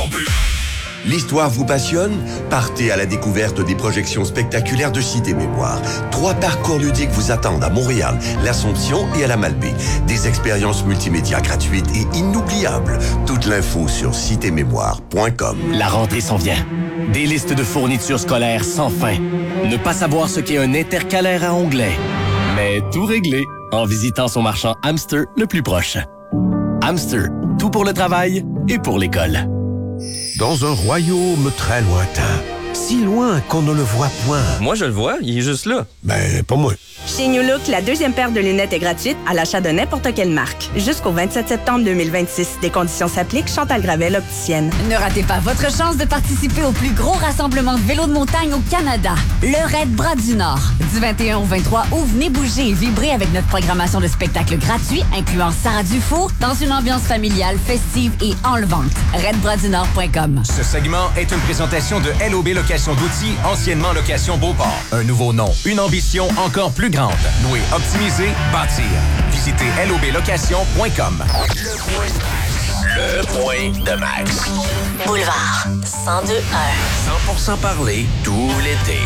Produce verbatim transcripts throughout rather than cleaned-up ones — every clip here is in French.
L'histoire vous passionne? Partez à la découverte des projections spectaculaires de Cité Mémoire. Trois parcours ludiques vous attendent à Montréal, l'Assomption et à la Malbaie. Des expériences multimédia gratuites et inoubliables. Toute l'info sur cité mémoire point com. La rentrée s'en vient. Des listes de fournitures scolaires sans fin. Ne pas savoir ce qu'est un intercalaire à onglets. Mais tout réglé en visitant son marchand Hamster le plus proche. Hamster, tout pour le travail et pour l'école. Dans un royaume très lointain, si loin qu'on ne le voit point. Moi, je le vois, il est juste là. Ben, pas moi. Chez New Look, la deuxième paire de lunettes est gratuite à l'achat de n'importe quelle marque. Jusqu'au vingt-sept septembre deux mille vingt-six. Des conditions s'appliquent. Chantal Gravel, opticienne. Ne ratez pas votre chance de participer au plus gros rassemblement de vélos de montagne au Canada, le Raid Bras du Nord. Du vingt et un au vingt-trois août, venez bouger et vibrer avec notre programmation de spectacles gratuits, incluant Sarah Dufour, dans une ambiance familiale, festive et enlevante. raid bras du nord point com. Ce segment est une présentation de L O B Location d'outils, anciennement Location Beauport. Un nouveau nom, une ambition encore plus grande. Louer, optimiser, bâtir. Visitez L O B location point com. Le point de Max. Boulevard cent deux un. cent pour cent parler tout l'été.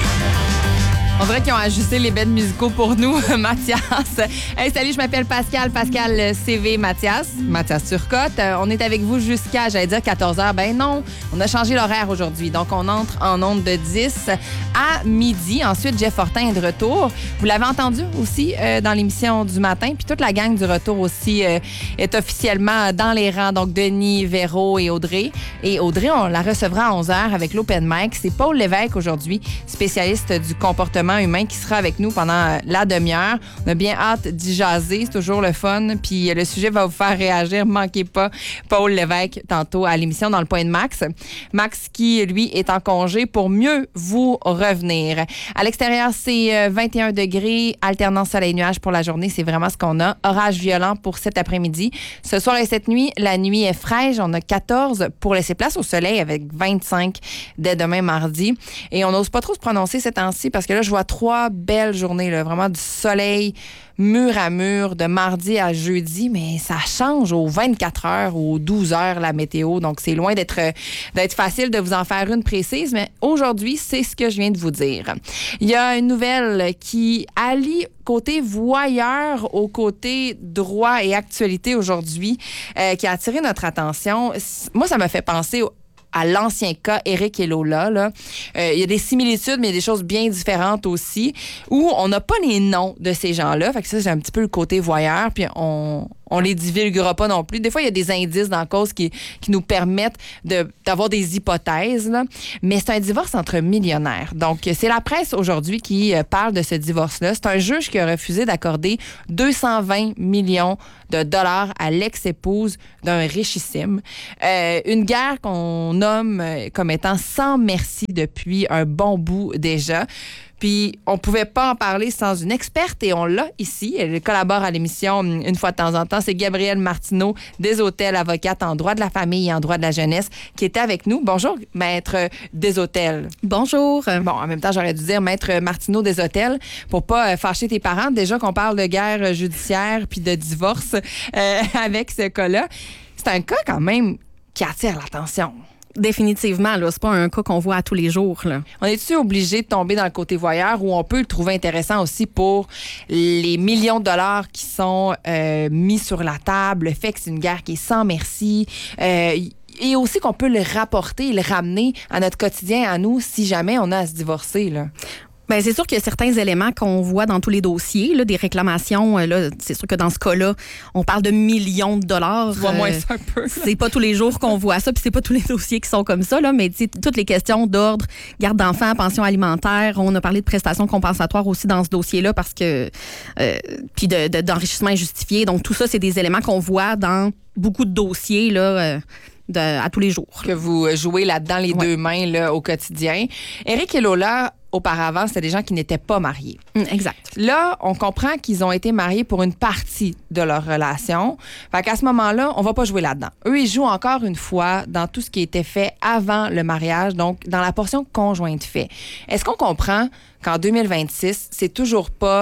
On dirait qu'ils ont ajusté les beds musicaux pour nous, Mathias. Hey, salut, je m'appelle Pascal, Pascal C V Mathias, Mathias Turcotte. Euh, on est avec vous jusqu'à, j'allais dire quatorze heures. Ben non, on a changé l'horaire aujourd'hui. Donc, on entre en onde de dix à midi. Ensuite, Jeff Fortin est de retour. Vous l'avez entendu aussi euh, dans l'émission du matin. Puis toute la gang du retour aussi euh, est officiellement dans les rangs. Donc, Denis, Véro et Audrey. Et Audrey, on la recevra à onze heures avec l'Open Mic. C'est Paul Lévesque aujourd'hui, spécialiste du comportement humain qui sera avec nous pendant la demi-heure. On a bien hâte d'y jaser. C'est toujours le fun. Puis le sujet va vous faire réagir. Manquez pas Paul Lévesque tantôt à l'émission dans le point de Max. Max qui, lui, est en congé pour mieux vous revenir. À l'extérieur, c'est vingt et un degrés, alternance soleil-nuage pour la journée. C'est vraiment ce qu'on a. Orage violent pour cet après-midi. Ce soir et cette nuit, la nuit est fraîche. On a quatorze pour laisser place au soleil avec vingt-cinq dès demain mardi. Et on n'ose pas trop se prononcer ces temps-ci parce que là, je vois trois belles journées, là, vraiment du soleil mur à mur de mardi à jeudi, mais ça change aux vingt-quatre heures ou aux douze heures la météo, donc c'est loin d'être, d'être facile de vous en faire une précise, mais aujourd'hui, c'est ce que je viens de vous dire. Il y a une nouvelle qui allie côté voyeur au côté droit et actualité aujourd'hui euh, qui a attiré notre attention. Moi, ça m'a fait penser au à l'ancien cas Eric et Lola. Là. Euh, il y a des similitudes, mais il y a des choses bien différentes aussi, où on n'a pas les noms de ces gens-là. Fait que ça, c'est un petit peu le côté voyeur, puis on on les divulguera pas non plus. Des fois, il y a des indices dans la cause qui, qui nous permettent de, d'avoir des hypothèses, là. Mais c'est un divorce entre millionnaires. Donc, c'est la presse aujourd'hui qui parle de ce divorce-là. C'est un juge qui a refusé d'accorder deux cent vingt millions de dollars à l'ex-épouse d'un richissime. Euh, une guerre qu'on nomme comme étant sans merci depuis un bon bout déjà. Puis, on pouvait pas en parler sans une experte et on l'a ici. Elle collabore à l'émission une fois de temps en temps. C'est Gabrielle Martineau, Deshôtel, avocate en droit de la famille et en droit de la jeunesse, qui était avec nous. Bonjour, maître Deshôtel. Bonjour. Bon, en même temps, j'aurais dû dire maître Martineau Deshôtel pour pas fâcher tes parents. Déjà qu'on parle de guerre judiciaire puis de divorce euh, avec ce cas-là. C'est un cas quand même qui attire l'attention. Définitivement, là, c'est pas un cas qu'on voit à tous les jours, là. On est-tu obligé de tomber dans le côté voyeur ou on peut le trouver intéressant aussi pour les millions de dollars qui sont euh, mis sur la table, le fait que c'est une guerre qui est sans merci, euh, et aussi qu'on peut le rapporter et le ramener à notre quotidien, à nous, si jamais on a à se divorcer, là? Bien, c'est sûr qu'il y a certains éléments qu'on voit dans tous les dossiers, là, des réclamations. Là, c'est sûr que dans ce cas-là, on parle de millions de dollars. Tu vois moins ça un peu. C'est pas tous les jours qu'on voit ça, puis c'est pas tous les dossiers qui sont comme ça, là, mais toutes les questions d'ordre, garde d'enfants, pension alimentaire, on a parlé de prestations compensatoires aussi dans ce dossier-là, parce que euh, puis de, de, d'enrichissement injustifié. Donc, tout ça, c'est des éléments qu'on voit dans beaucoup de dossiers, là, euh, de, à tous les jours. Que vous jouez là-dedans les ouais. deux mains là, au quotidien. Eric et Lola, auparavant, c'était des gens qui n'étaient pas mariés. Mmh, exact. Là, on comprend qu'ils ont été mariés pour une partie de leur relation. Fait qu'à ce moment-là, on va pas jouer là-dedans. Eux, ils jouent encore une fois dans tout ce qui était fait avant le mariage, donc dans la portion conjointe fait. Est-ce qu'on comprend qu'en deux mille vingt-six, c'est toujours pas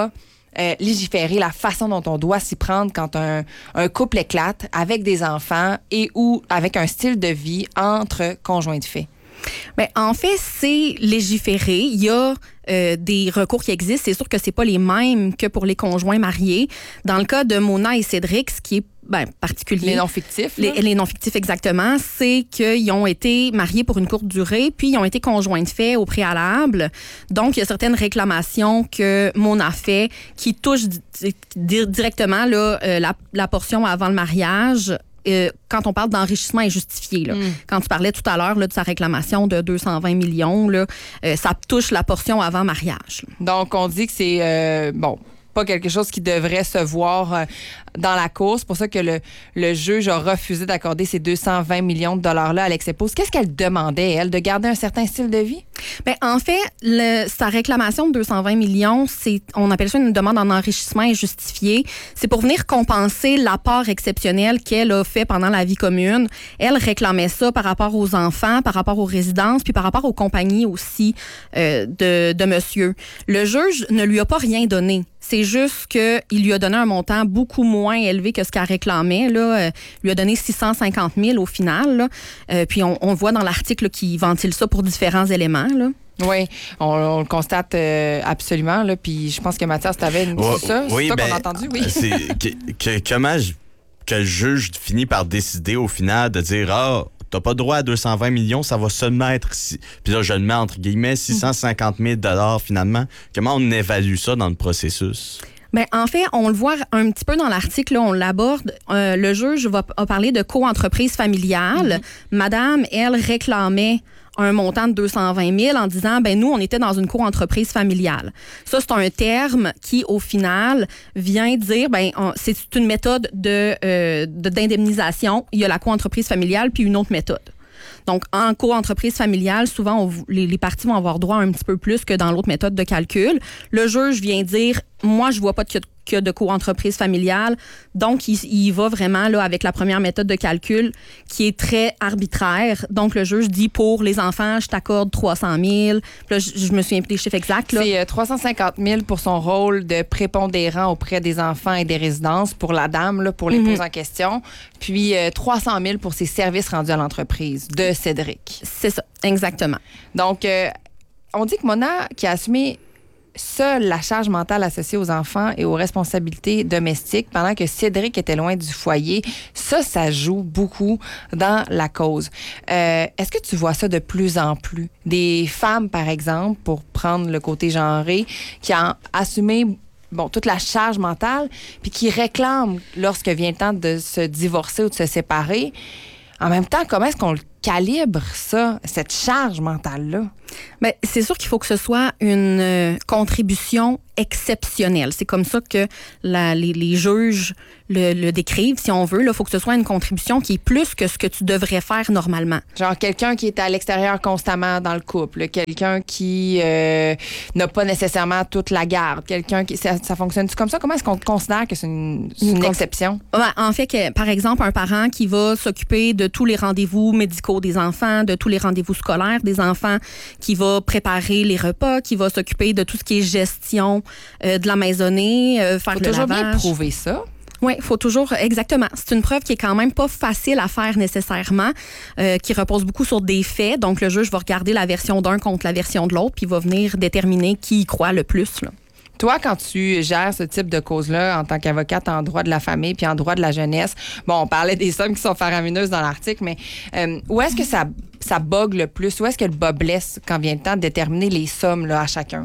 euh, légiférer la façon dont on doit s'y prendre quand un, un couple éclate avec des enfants et ou avec un style de vie entre conjoints de fait? Bien, en fait, c'est légiféré. Il y a euh, des recours qui existent. C'est sûr que c'est pas les mêmes que pour les conjoints mariés. Dans le cas de Mona et Cédric, ce qui est ben, particulier. Les non-fictifs. Les, les non-fictifs, exactement. C'est qu'ils ont été mariés pour une courte durée, puis ils ont été conjoints de fait au préalable. Donc, il y a certaines réclamations que Mona fait qui touchent di- di- directement là, euh, la, la portion avant le mariage. Euh, quand on parle d'enrichissement injustifié, là. Mm. Quand tu parlais tout à l'heure là, de sa réclamation de deux cent vingt millions, là, euh, ça touche la portion avant mariage. Donc, on dit que c'est, euh, bon, pas quelque chose qui devrait se voir euh, dans la course. C'est pour ça que le, le juge a refusé d'accorder ces deux cent vingt millions de dollars-là à l'ex-épouse. Qu'est-ce qu'elle demandait, elle, de garder un certain style de vie? Bien, en fait, le, sa réclamation de deux cent vingt millions, c'est, on appelle ça une demande en enrichissement injustifié. C'est pour venir compenser l'apport exceptionnel qu'elle a fait pendant la vie commune. Elle réclamait ça par rapport aux enfants, par rapport aux résidences, puis par rapport aux compagnies aussi euh, de, de monsieur. Le juge ne lui a pas rien donné. C'est juste qu'il lui a donné un montant beaucoup moins élevé que ce qu'elle réclamait. Là. Euh, lui a donné six cent cinquante mille au final. Là. Euh, puis on, on voit dans l'article là, qu'il ventile ça pour différents éléments. Là. Oui, on, on le constate euh, absolument. Là, puis je pense que Mathias, tu avais une... Ouais, c'est ça? oui, c'est toi ben, qu'on a entendu? Oui. C'est, que, que, comment je, que le juge finit par décider au final de dire « Ah, t'as pas droit à deux cent vingt millions, ça va seulement être... Si... » Puis là, je le mets entre guillemets, six cent cinquante mille dollars finalement. Comment on évalue ça dans le processus? Bien, en fait, on le voit un petit peu dans l'article, là, on l'aborde. Euh, le juge va a parlé de co-entreprise familiale. Mm-hmm. Madame, elle réclamait un montant de deux cent vingt mille en disant, ben nous, on était dans une co-entreprise familiale. Ça, c'est un terme qui, au final, vient dire, ben on, c'est une méthode de, euh, de, d'indemnisation. Il y a la co-entreprise familiale, puis une autre méthode. Donc, en co-entreprise familiale, souvent, on, les, les parties vont avoir droit à un petit peu plus que dans l'autre méthode de calcul. Le juge vient dire, moi, je vois pas qu'il y a que de co-entreprise familiale. Donc, il, il va vraiment là avec la première méthode de calcul qui est très arbitraire. Donc, le juge dit, pour les enfants, je t'accorde trois cent mille. Puis là, je, je me souviens plus des chiffres exacts. Là. C'est euh, trois cent cinquante mille pour son rôle de prépondérant auprès des enfants et des résidences pour la dame, là, pour l'épouse mm-hmm. en question. Puis, euh, trois cent mille pour ses services rendus à l'entreprise de Cédric. C'est ça, exactement. Donc, euh, on dit que Mona, qui a assumé seule la charge mentale associée aux enfants et aux responsabilités domestiques pendant que Cédric était loin du foyer, ça, ça joue beaucoup dans la cause. Euh, est-ce que tu vois ça de plus en plus? Des femmes, par exemple, pour prendre le côté genré, qui ont assumé bon, toute la charge mentale, puis qui réclament lorsque vient le temps de se divorcer ou de se séparer. En même temps, comment est-ce qu'on le calibre, ça, cette charge mentale-là? Bien, c'est sûr qu'il faut que ce soit une euh, contribution exceptionnelle. C'est comme ça que la, les, les juges le, le décrivent, si on veut. Il faut que ce soit une contribution qui est plus que ce que tu devrais faire normalement. Genre quelqu'un qui est à l'extérieur constamment dans le couple, quelqu'un qui euh, n'a pas nécessairement toute la garde, quelqu'un qui... Ça, ça fonctionne-tu comme ça? Comment est-ce qu'on considère que c'est une, c'est une, une exception? Ouais, en fait, que, par exemple, un parent qui va s'occuper de tous les rendez-vous médicaux des enfants, de tous les rendez-vous scolaires des enfants, qui va préparer les repas, qui va s'occuper de tout ce qui est gestion euh, de la maisonnée, euh, faire faut le toujours lavage. Bien prouver ça. Oui, il faut toujours, exactement. C'est une preuve qui est quand même pas facile à faire nécessairement, euh, qui repose beaucoup sur des faits. Donc, le juge va regarder la version d'un contre la version de l'autre, puis va venir déterminer qui y croit le plus, là. Toi, quand tu gères ce type de cause-là en tant qu'avocate en droit de la famille puis en droit de la jeunesse, bon, on parlait des sommes qui sont faramineuses dans l'article, mais euh, où est-ce que ça, ça bug le plus? Où est-ce que le bas blesse quand vient le temps de déterminer les sommes là, à chacun?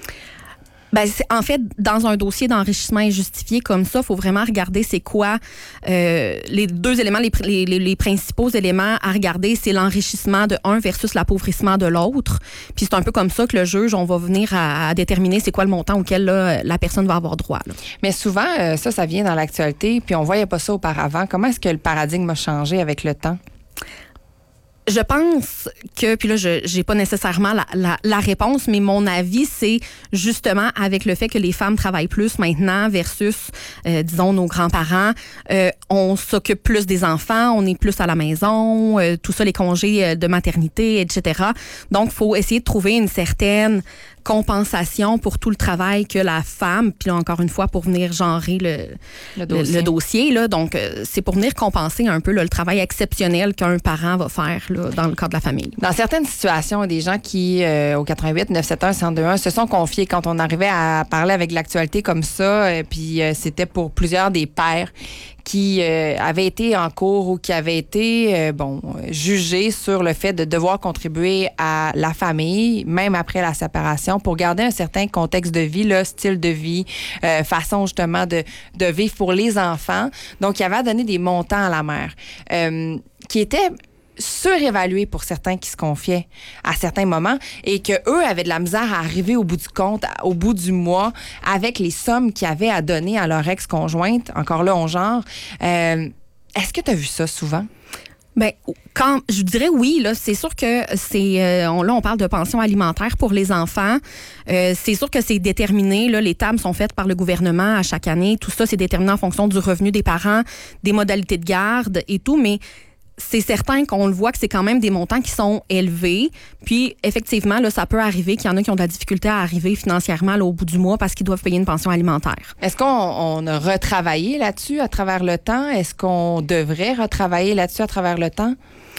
Ben, c'est, en fait, dans un dossier d'enrichissement injustifié comme ça, il faut vraiment regarder c'est quoi euh, les deux éléments, les, les, les principaux éléments à regarder, c'est l'enrichissement de un versus l'appauvrissement de l'autre. Puis c'est un peu comme ça que le juge, on va venir à, à déterminer c'est quoi le montant auquel là, la personne va avoir droit. Là. Mais souvent, euh, ça, ça vient dans l'actualité, puis on ne voyait pas ça auparavant. Comment est-ce que le paradigme a changé avec le temps? Je pense que, puis là, je j'ai pas nécessairement la, la, la réponse, mais mon avis, c'est justement avec le fait que les femmes travaillent plus maintenant versus, euh, disons, nos grands-parents. Euh, on s'occupe plus des enfants, on est plus à la maison, euh, tout ça, les congés de maternité, et cetera. Donc, il faut essayer de trouver une certaine compensation pour tout le travail que la femme, puis là, encore une fois, pour venir genrer le, le dossier. Le, le dossier là, donc, euh, c'est pour venir compenser un peu là, le travail exceptionnel qu'un parent va faire là, dans le cadre de la famille. Dans certaines situations, il y a des gens qui, euh, au quatre-vingt-huit neuf sept un un zéro deux un, se sont confiés quand on arrivait à parler avec l'actualité comme ça, euh, puis euh, c'était pour plusieurs des pères qui euh, avaient été en cours ou qui avaient été euh, bon jugés sur le fait de devoir contribuer à la famille, même après la séparation, pour garder un certain contexte de vie, là, style de vie, euh, façon justement de, de vivre pour les enfants. Donc, il y avait à donner des montants à la mère euh, qui étaient surévalué pour certains qui se confiaient à certains moments et que eux avaient de la misère à arriver au bout du compte, au bout du mois, avec les sommes qu'ils avaient à donner à leur ex-conjointe. Encore là, on genre. Euh, est-ce que tu as vu ça souvent? Bien, quand je dirais oui, là, c'est sûr que c'est euh, on, là on parle de pension alimentaire pour les enfants. Euh, c'est sûr que c'est déterminé. Là, les tables sont faites par le gouvernement à chaque année. Tout ça, c'est déterminé en fonction du revenu des parents, des modalités de garde et tout, mais c'est certain qu'on le voit que c'est quand même des montants qui sont élevés. Puis, effectivement, là, ça peut arriver qu'il y en a qui ont de la difficulté à arriver financièrement là, au bout du mois parce qu'ils doivent payer une pension alimentaire. Est-ce qu'on on a retravaillé là-dessus à travers le temps? Est-ce qu'on devrait retravailler là-dessus à travers le temps?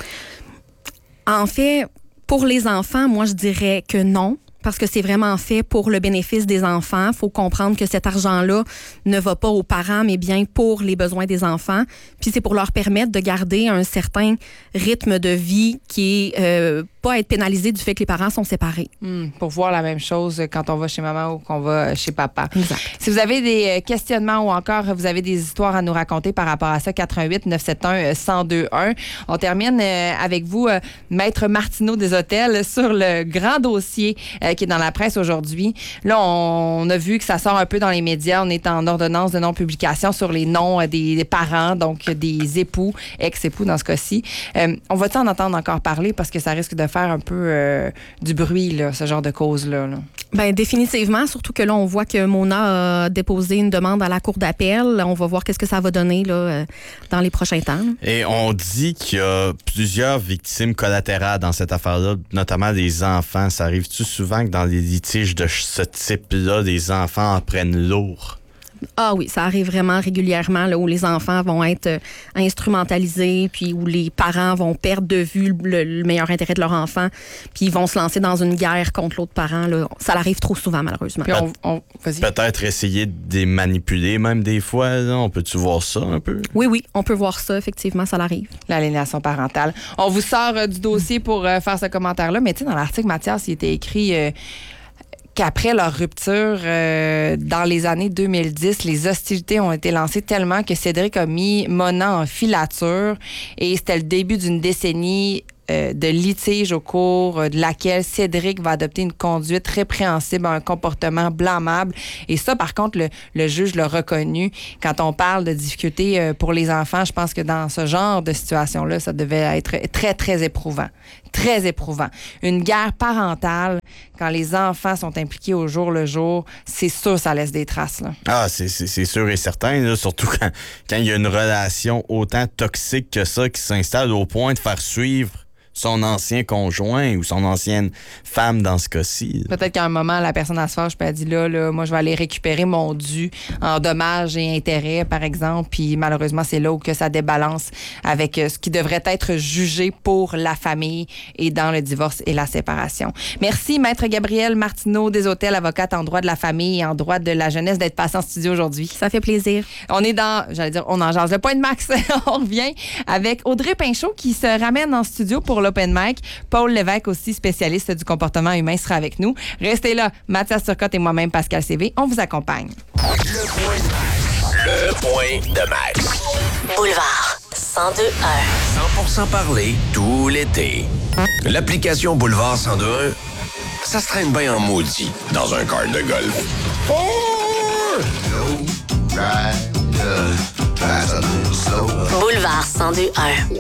En fait, pour les enfants, moi, je dirais que non. Parce que c'est vraiment fait pour le bénéfice des enfants. Il faut comprendre que cet argent-là ne va pas aux parents, mais bien pour les besoins des enfants. Puis c'est pour leur permettre de garder un certain rythme de vie qui est euh, pas être pénalisé du fait que les parents sont séparés. Mmh, pour voir la même chose quand on va chez maman ou qu'on va chez papa. Exact. Si vous avez des questionnements ou encore vous avez des histoires à nous raconter par rapport à ça, quatre-vingt-huit neuf sept un un zéro deux un. On termine avec vous, Maître Martineau des Hôtels, sur le grand dossier qui est dans la presse aujourd'hui. Là, on a vu que ça sort un peu dans les médias. On est en ordonnance de non-publication sur les noms des, des parents, donc des époux, ex-époux dans ce cas-ci. Euh, on va-t-il en entendre encore parler parce que ça risque de faire un peu euh, du bruit, là, ce genre de cause-là? Là. Bien, définitivement, surtout que là, on voit que Mona a déposé une demande à la Cour d'appel. On va voir qu'est-ce que ça va donner là, dans les prochains temps. Et on dit qu'il y a plusieurs victimes collatérales dans cette affaire-là, notamment des enfants. Ça arrive-tu souvent que dans les litiges de ce type-là, des enfants en prennent lourd? Ah oui, ça arrive vraiment régulièrement là, où les enfants vont être euh, instrumentalisés, puis où les parents vont perdre de vue le, le meilleur intérêt de leur enfant, puis ils vont se lancer dans une guerre contre l'autre parent. Là. Ça arrive trop souvent, malheureusement. Puis on, on, Peut-être essayer de les manipuler, même des fois. Là. On peut-tu voir ça un peu? Oui, oui, on peut voir ça, effectivement, ça l'arrive. L'aliénation parentale. On vous sort euh, du dossier pour euh, faire ce commentaire-là, mais tu sais, dans l'article, Mathias, il était écrit... Euh, qu'après leur rupture, euh, dans les années deux mille dix, les hostilités ont été lancées tellement que Cédric a mis Mona en filature et c'était le début d'une décennie euh, de litige au cours de laquelle Cédric va adopter une conduite répréhensible, un comportement blâmable. Et ça, par contre, le, le juge l'a reconnu. Quand on parle de difficultés euh, pour les enfants, je pense que dans ce genre de situation-là, ça devait être très, très éprouvant. Très éprouvant. Une guerre parentale, quand les enfants sont impliqués au jour le jour, c'est sûr ça laisse des traces. Là. Ah, c'est, c'est, c'est sûr et certain, là, surtout quand, quand il y a une relation autant toxique que ça qui s'installe au point de faire suivre son ancien conjoint ou son ancienne femme dans ce cas-ci. Peut-être qu'à un moment, la personne à se fâche puis elle dit là, là, moi, je vais aller récupérer mon dû en dommages et intérêts, par exemple. Puis malheureusement, c'est là où que ça débalance avec ce qui devrait être jugé pour la famille et dans le divorce et la séparation. Merci, Maître Gabrielle Martineau des Hôtels, avocate en droit de la famille et en droit de la jeunesse, d'être passée en studio aujourd'hui. Ça fait plaisir. On est dans, j'allais dire, on en jase le point de max. On revient avec Audrey Pinchot qui se ramène en studio pour l'Open Mic. Paul Lévesque, aussi spécialiste du comportement humain, sera avec nous. Restez là. Mathias Turcotte et moi-même, Pascal C V, on vous accompagne. Le point de Max. Le point de Max. Boulevard cent deux un. cent pour cent parler tout l'été. L'application Boulevard cent deux un, ça se traîne bien en maudit dans un car de golf. Oh! Boulevard cent deux un.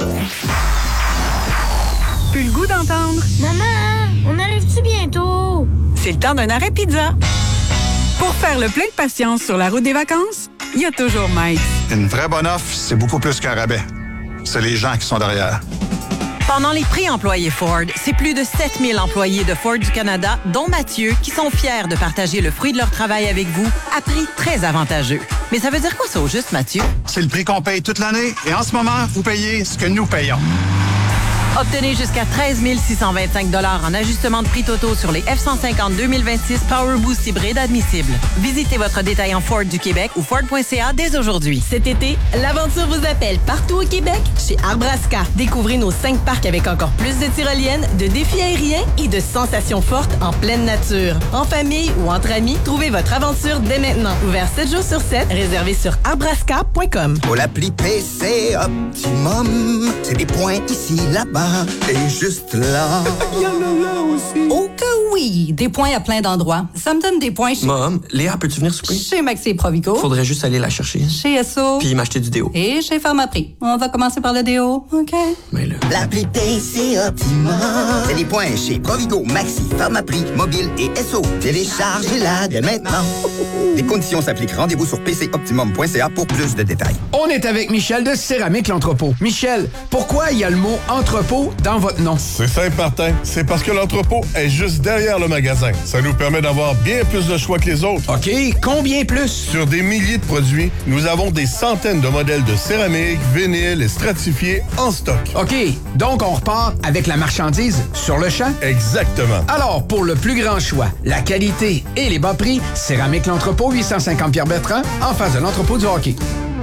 Plus le goût d'entendre. Maman, on arrive-tu bientôt? C'est le temps d'un arrêt pizza. Pour faire le plein de patience sur la route des vacances, il y a toujours Mike. Une vraie bonne offre, c'est beaucoup plus qu'un rabais. C'est les gens qui sont derrière. Pendant les prix employés Ford, c'est plus de sept mille employés de Ford du Canada, dont Mathieu, qui sont fiers de partager le fruit de leur travail avec vous à prix très avantageux. Mais ça veut dire quoi ça au juste, Mathieu? C'est le prix qu'on paye toute l'année et en ce moment, vous payez ce que nous payons. Obtenez jusqu'à treize mille six cent vingt-cinq dollars en ajustement de prix totaux sur les F cent cinquante deux mille vingt-six Power Boost hybride admissibles. Visitez votre détaillant Ford du Québec ou Ford point C A dès aujourd'hui. Cet été, l'aventure vous appelle partout au Québec chez Arbrasca. Découvrez nos cinq parcs avec encore plus de tyroliennes, de défis aériens et de sensations fortes en pleine nature. En famille ou entre amis, trouvez votre aventure dès maintenant. Ouvert sept jours sur sept, réservé sur arbrasca point com. Pour l'appli P C Optimum, c'est des points ici, là-bas et juste là. Il y en a là aussi. Oh que oui! Des points à plein d'endroits. Ça me donne des points chez... Mom, Léa, peux-tu venir souper? Chez Maxi et Provigo. Faudrait juste aller la chercher. Chez S O. Puis m'acheter du déo. Et chez Pharmaprix. On va commencer par le déo, OK? Mais là... L'appli P C Optimum, c'est des points chez Provigo, Maxi, Pharmaprix, Mobile et S O. Téléchargez-la dès maintenant. Les conditions s'appliquent. Rendez-vous sur p c optimum point c a pour plus de détails. On est avec Michel de Céramique L'Entrepôt. Michel, pourquoi il y a le mot entrepôt dans votre nom? C'est simple, Martin. C'est parce que l'entrepôt est juste derrière le magasin. Ça nous permet d'avoir bien plus de choix que les autres. OK. Combien plus? Sur des milliers de produits, nous avons des centaines de modèles de céramique, vinyle et stratifiés en stock. OK. Donc, on repart avec la marchandise sur le champ? Exactement. Alors, pour le plus grand choix, la qualité et les bas prix, Céramique L'Entrepôt, huit cent cinquante Pierre-Bertrand, en face de l'entrepôt du hockey.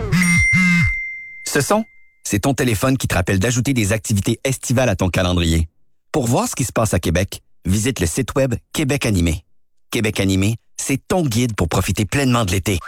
Ce son, c'est ton téléphone qui te rappelle d'ajouter des activités estivales à ton calendrier. Pour voir ce qui se passe à Québec, visite le site web Québec Animé. Québec Animé, c'est ton guide pour profiter pleinement de l'été.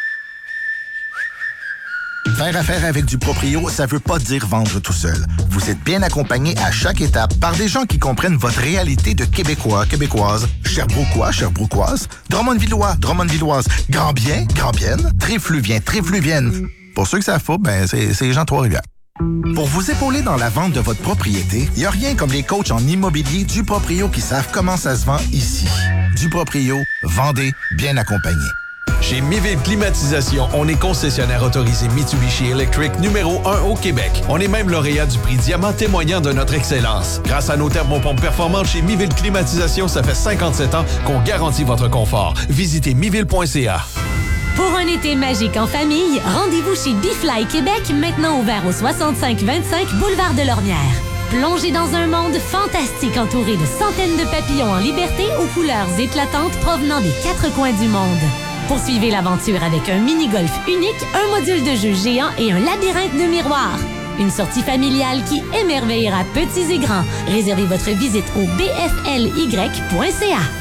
Faire affaire avec du proprio, ça veut pas dire vendre tout seul. Vous êtes bien accompagné à chaque étape par des gens qui comprennent votre réalité de Québécois, Québécoises, Sherbrookois, Sherbrookoises, Drummondvillois, Drummondvilloises, Granbien, Grambiennes, Tréfluviens, Tréfluviennes. Pour ceux que ça faut, ben c'est, c'est les gens de Trois-Rivières. Pour vous épauler dans la vente de votre propriété, il n'y a rien comme les coachs en immobilier du Proprio qui savent comment ça se vend ici. Du Proprio, vendez bien accompagné. Chez Miville Climatisation, on est concessionnaire autorisé Mitsubishi Electric numéro un au Québec. On est même lauréat du prix Diamant témoignant de notre excellence. Grâce à nos thermopompes performantes chez Miville Climatisation, ça fait cinquante-sept ans qu'on garantit votre confort. Visitez miville point c a. Pour un été magique en famille, rendez-vous chez Bifly Québec, maintenant ouvert au soixante-cinq vingt-cinq Boulevard de Lormière. Plongez dans un monde fantastique entouré de centaines de papillons en liberté aux couleurs éclatantes provenant des quatre coins du monde. Poursuivez l'aventure avec un mini-golf unique, un module de jeu géant et un labyrinthe de miroirs. Une sortie familiale qui émerveillera petits et grands. Réservez votre visite au b f l y point c a.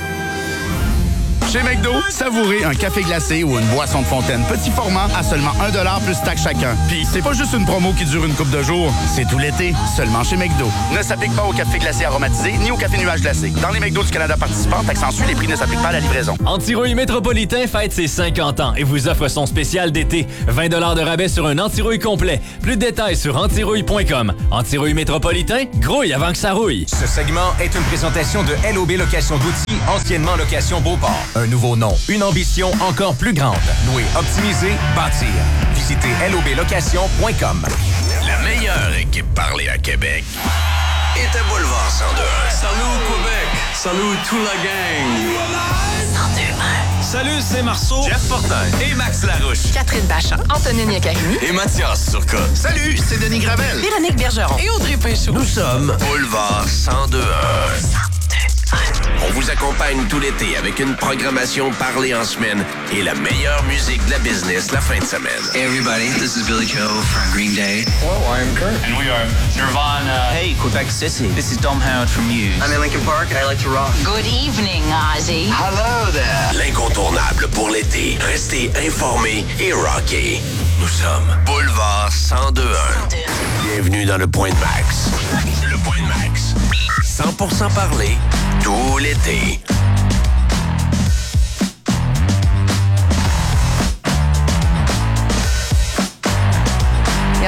Chez McDo, savourez un café glacé ou une boisson de fontaine petit format à seulement un dollar plus taxe chacun. Puis, c'est pas juste une promo qui dure une couple de jours, c'est tout l'été, seulement chez McDo. Ne s'applique pas au café glacé aromatisé ni au café nuage glacé. Dans les McDo du Canada participants, taxe en sus, les prix ne s'appliquent pas à la livraison. Antirouille Métropolitain fête ses cinquante ans et vous offre son spécial d'été. vingt dollars de rabais sur un antirouille complet. Plus de détails sur antirouille point com. Antirouille Métropolitain, grouille avant que ça rouille. Ce segment est une présentation de L O B Location d'outils, anciennement Location Beauport. Un nouveau nom, une ambition encore plus grande. Louer, optimiser, bâtir. Visitez L O B location point com. La meilleure équipe parlée à Québec est à Boulevard cent deux un. Salut Québec! Salut toute la gang! cent deux un. Salut, c'est Marceau, Jeff Fortin et Max Larouche. Catherine Bachand, Antonine Yacarimi et Mathias Turcotte. Salut, c'est Denis Gravel. Véronique Bergeron et Audrey Péchaud. Nous sommes Boulevard cent deux un. On vous accompagne tout l'été avec une programmation parlée en semaine et la meilleure musique de la business la fin de semaine. Hey everybody, this is Billy Joe from Green Day. Hello, I'm Kurt. And we are Nirvana. Hey, Quebec City. This is Dom Howard from Muse. I'm in Lincoln Park and I like to rock. Good evening, Ozzy. Hello there. L'incontournable pour l'été. Restez informés et rockés. Nous sommes Boulevard cent deux un. Bienvenue dans le Point de Max. Le Point de Max. cent pour cent parlé tout l'été. Et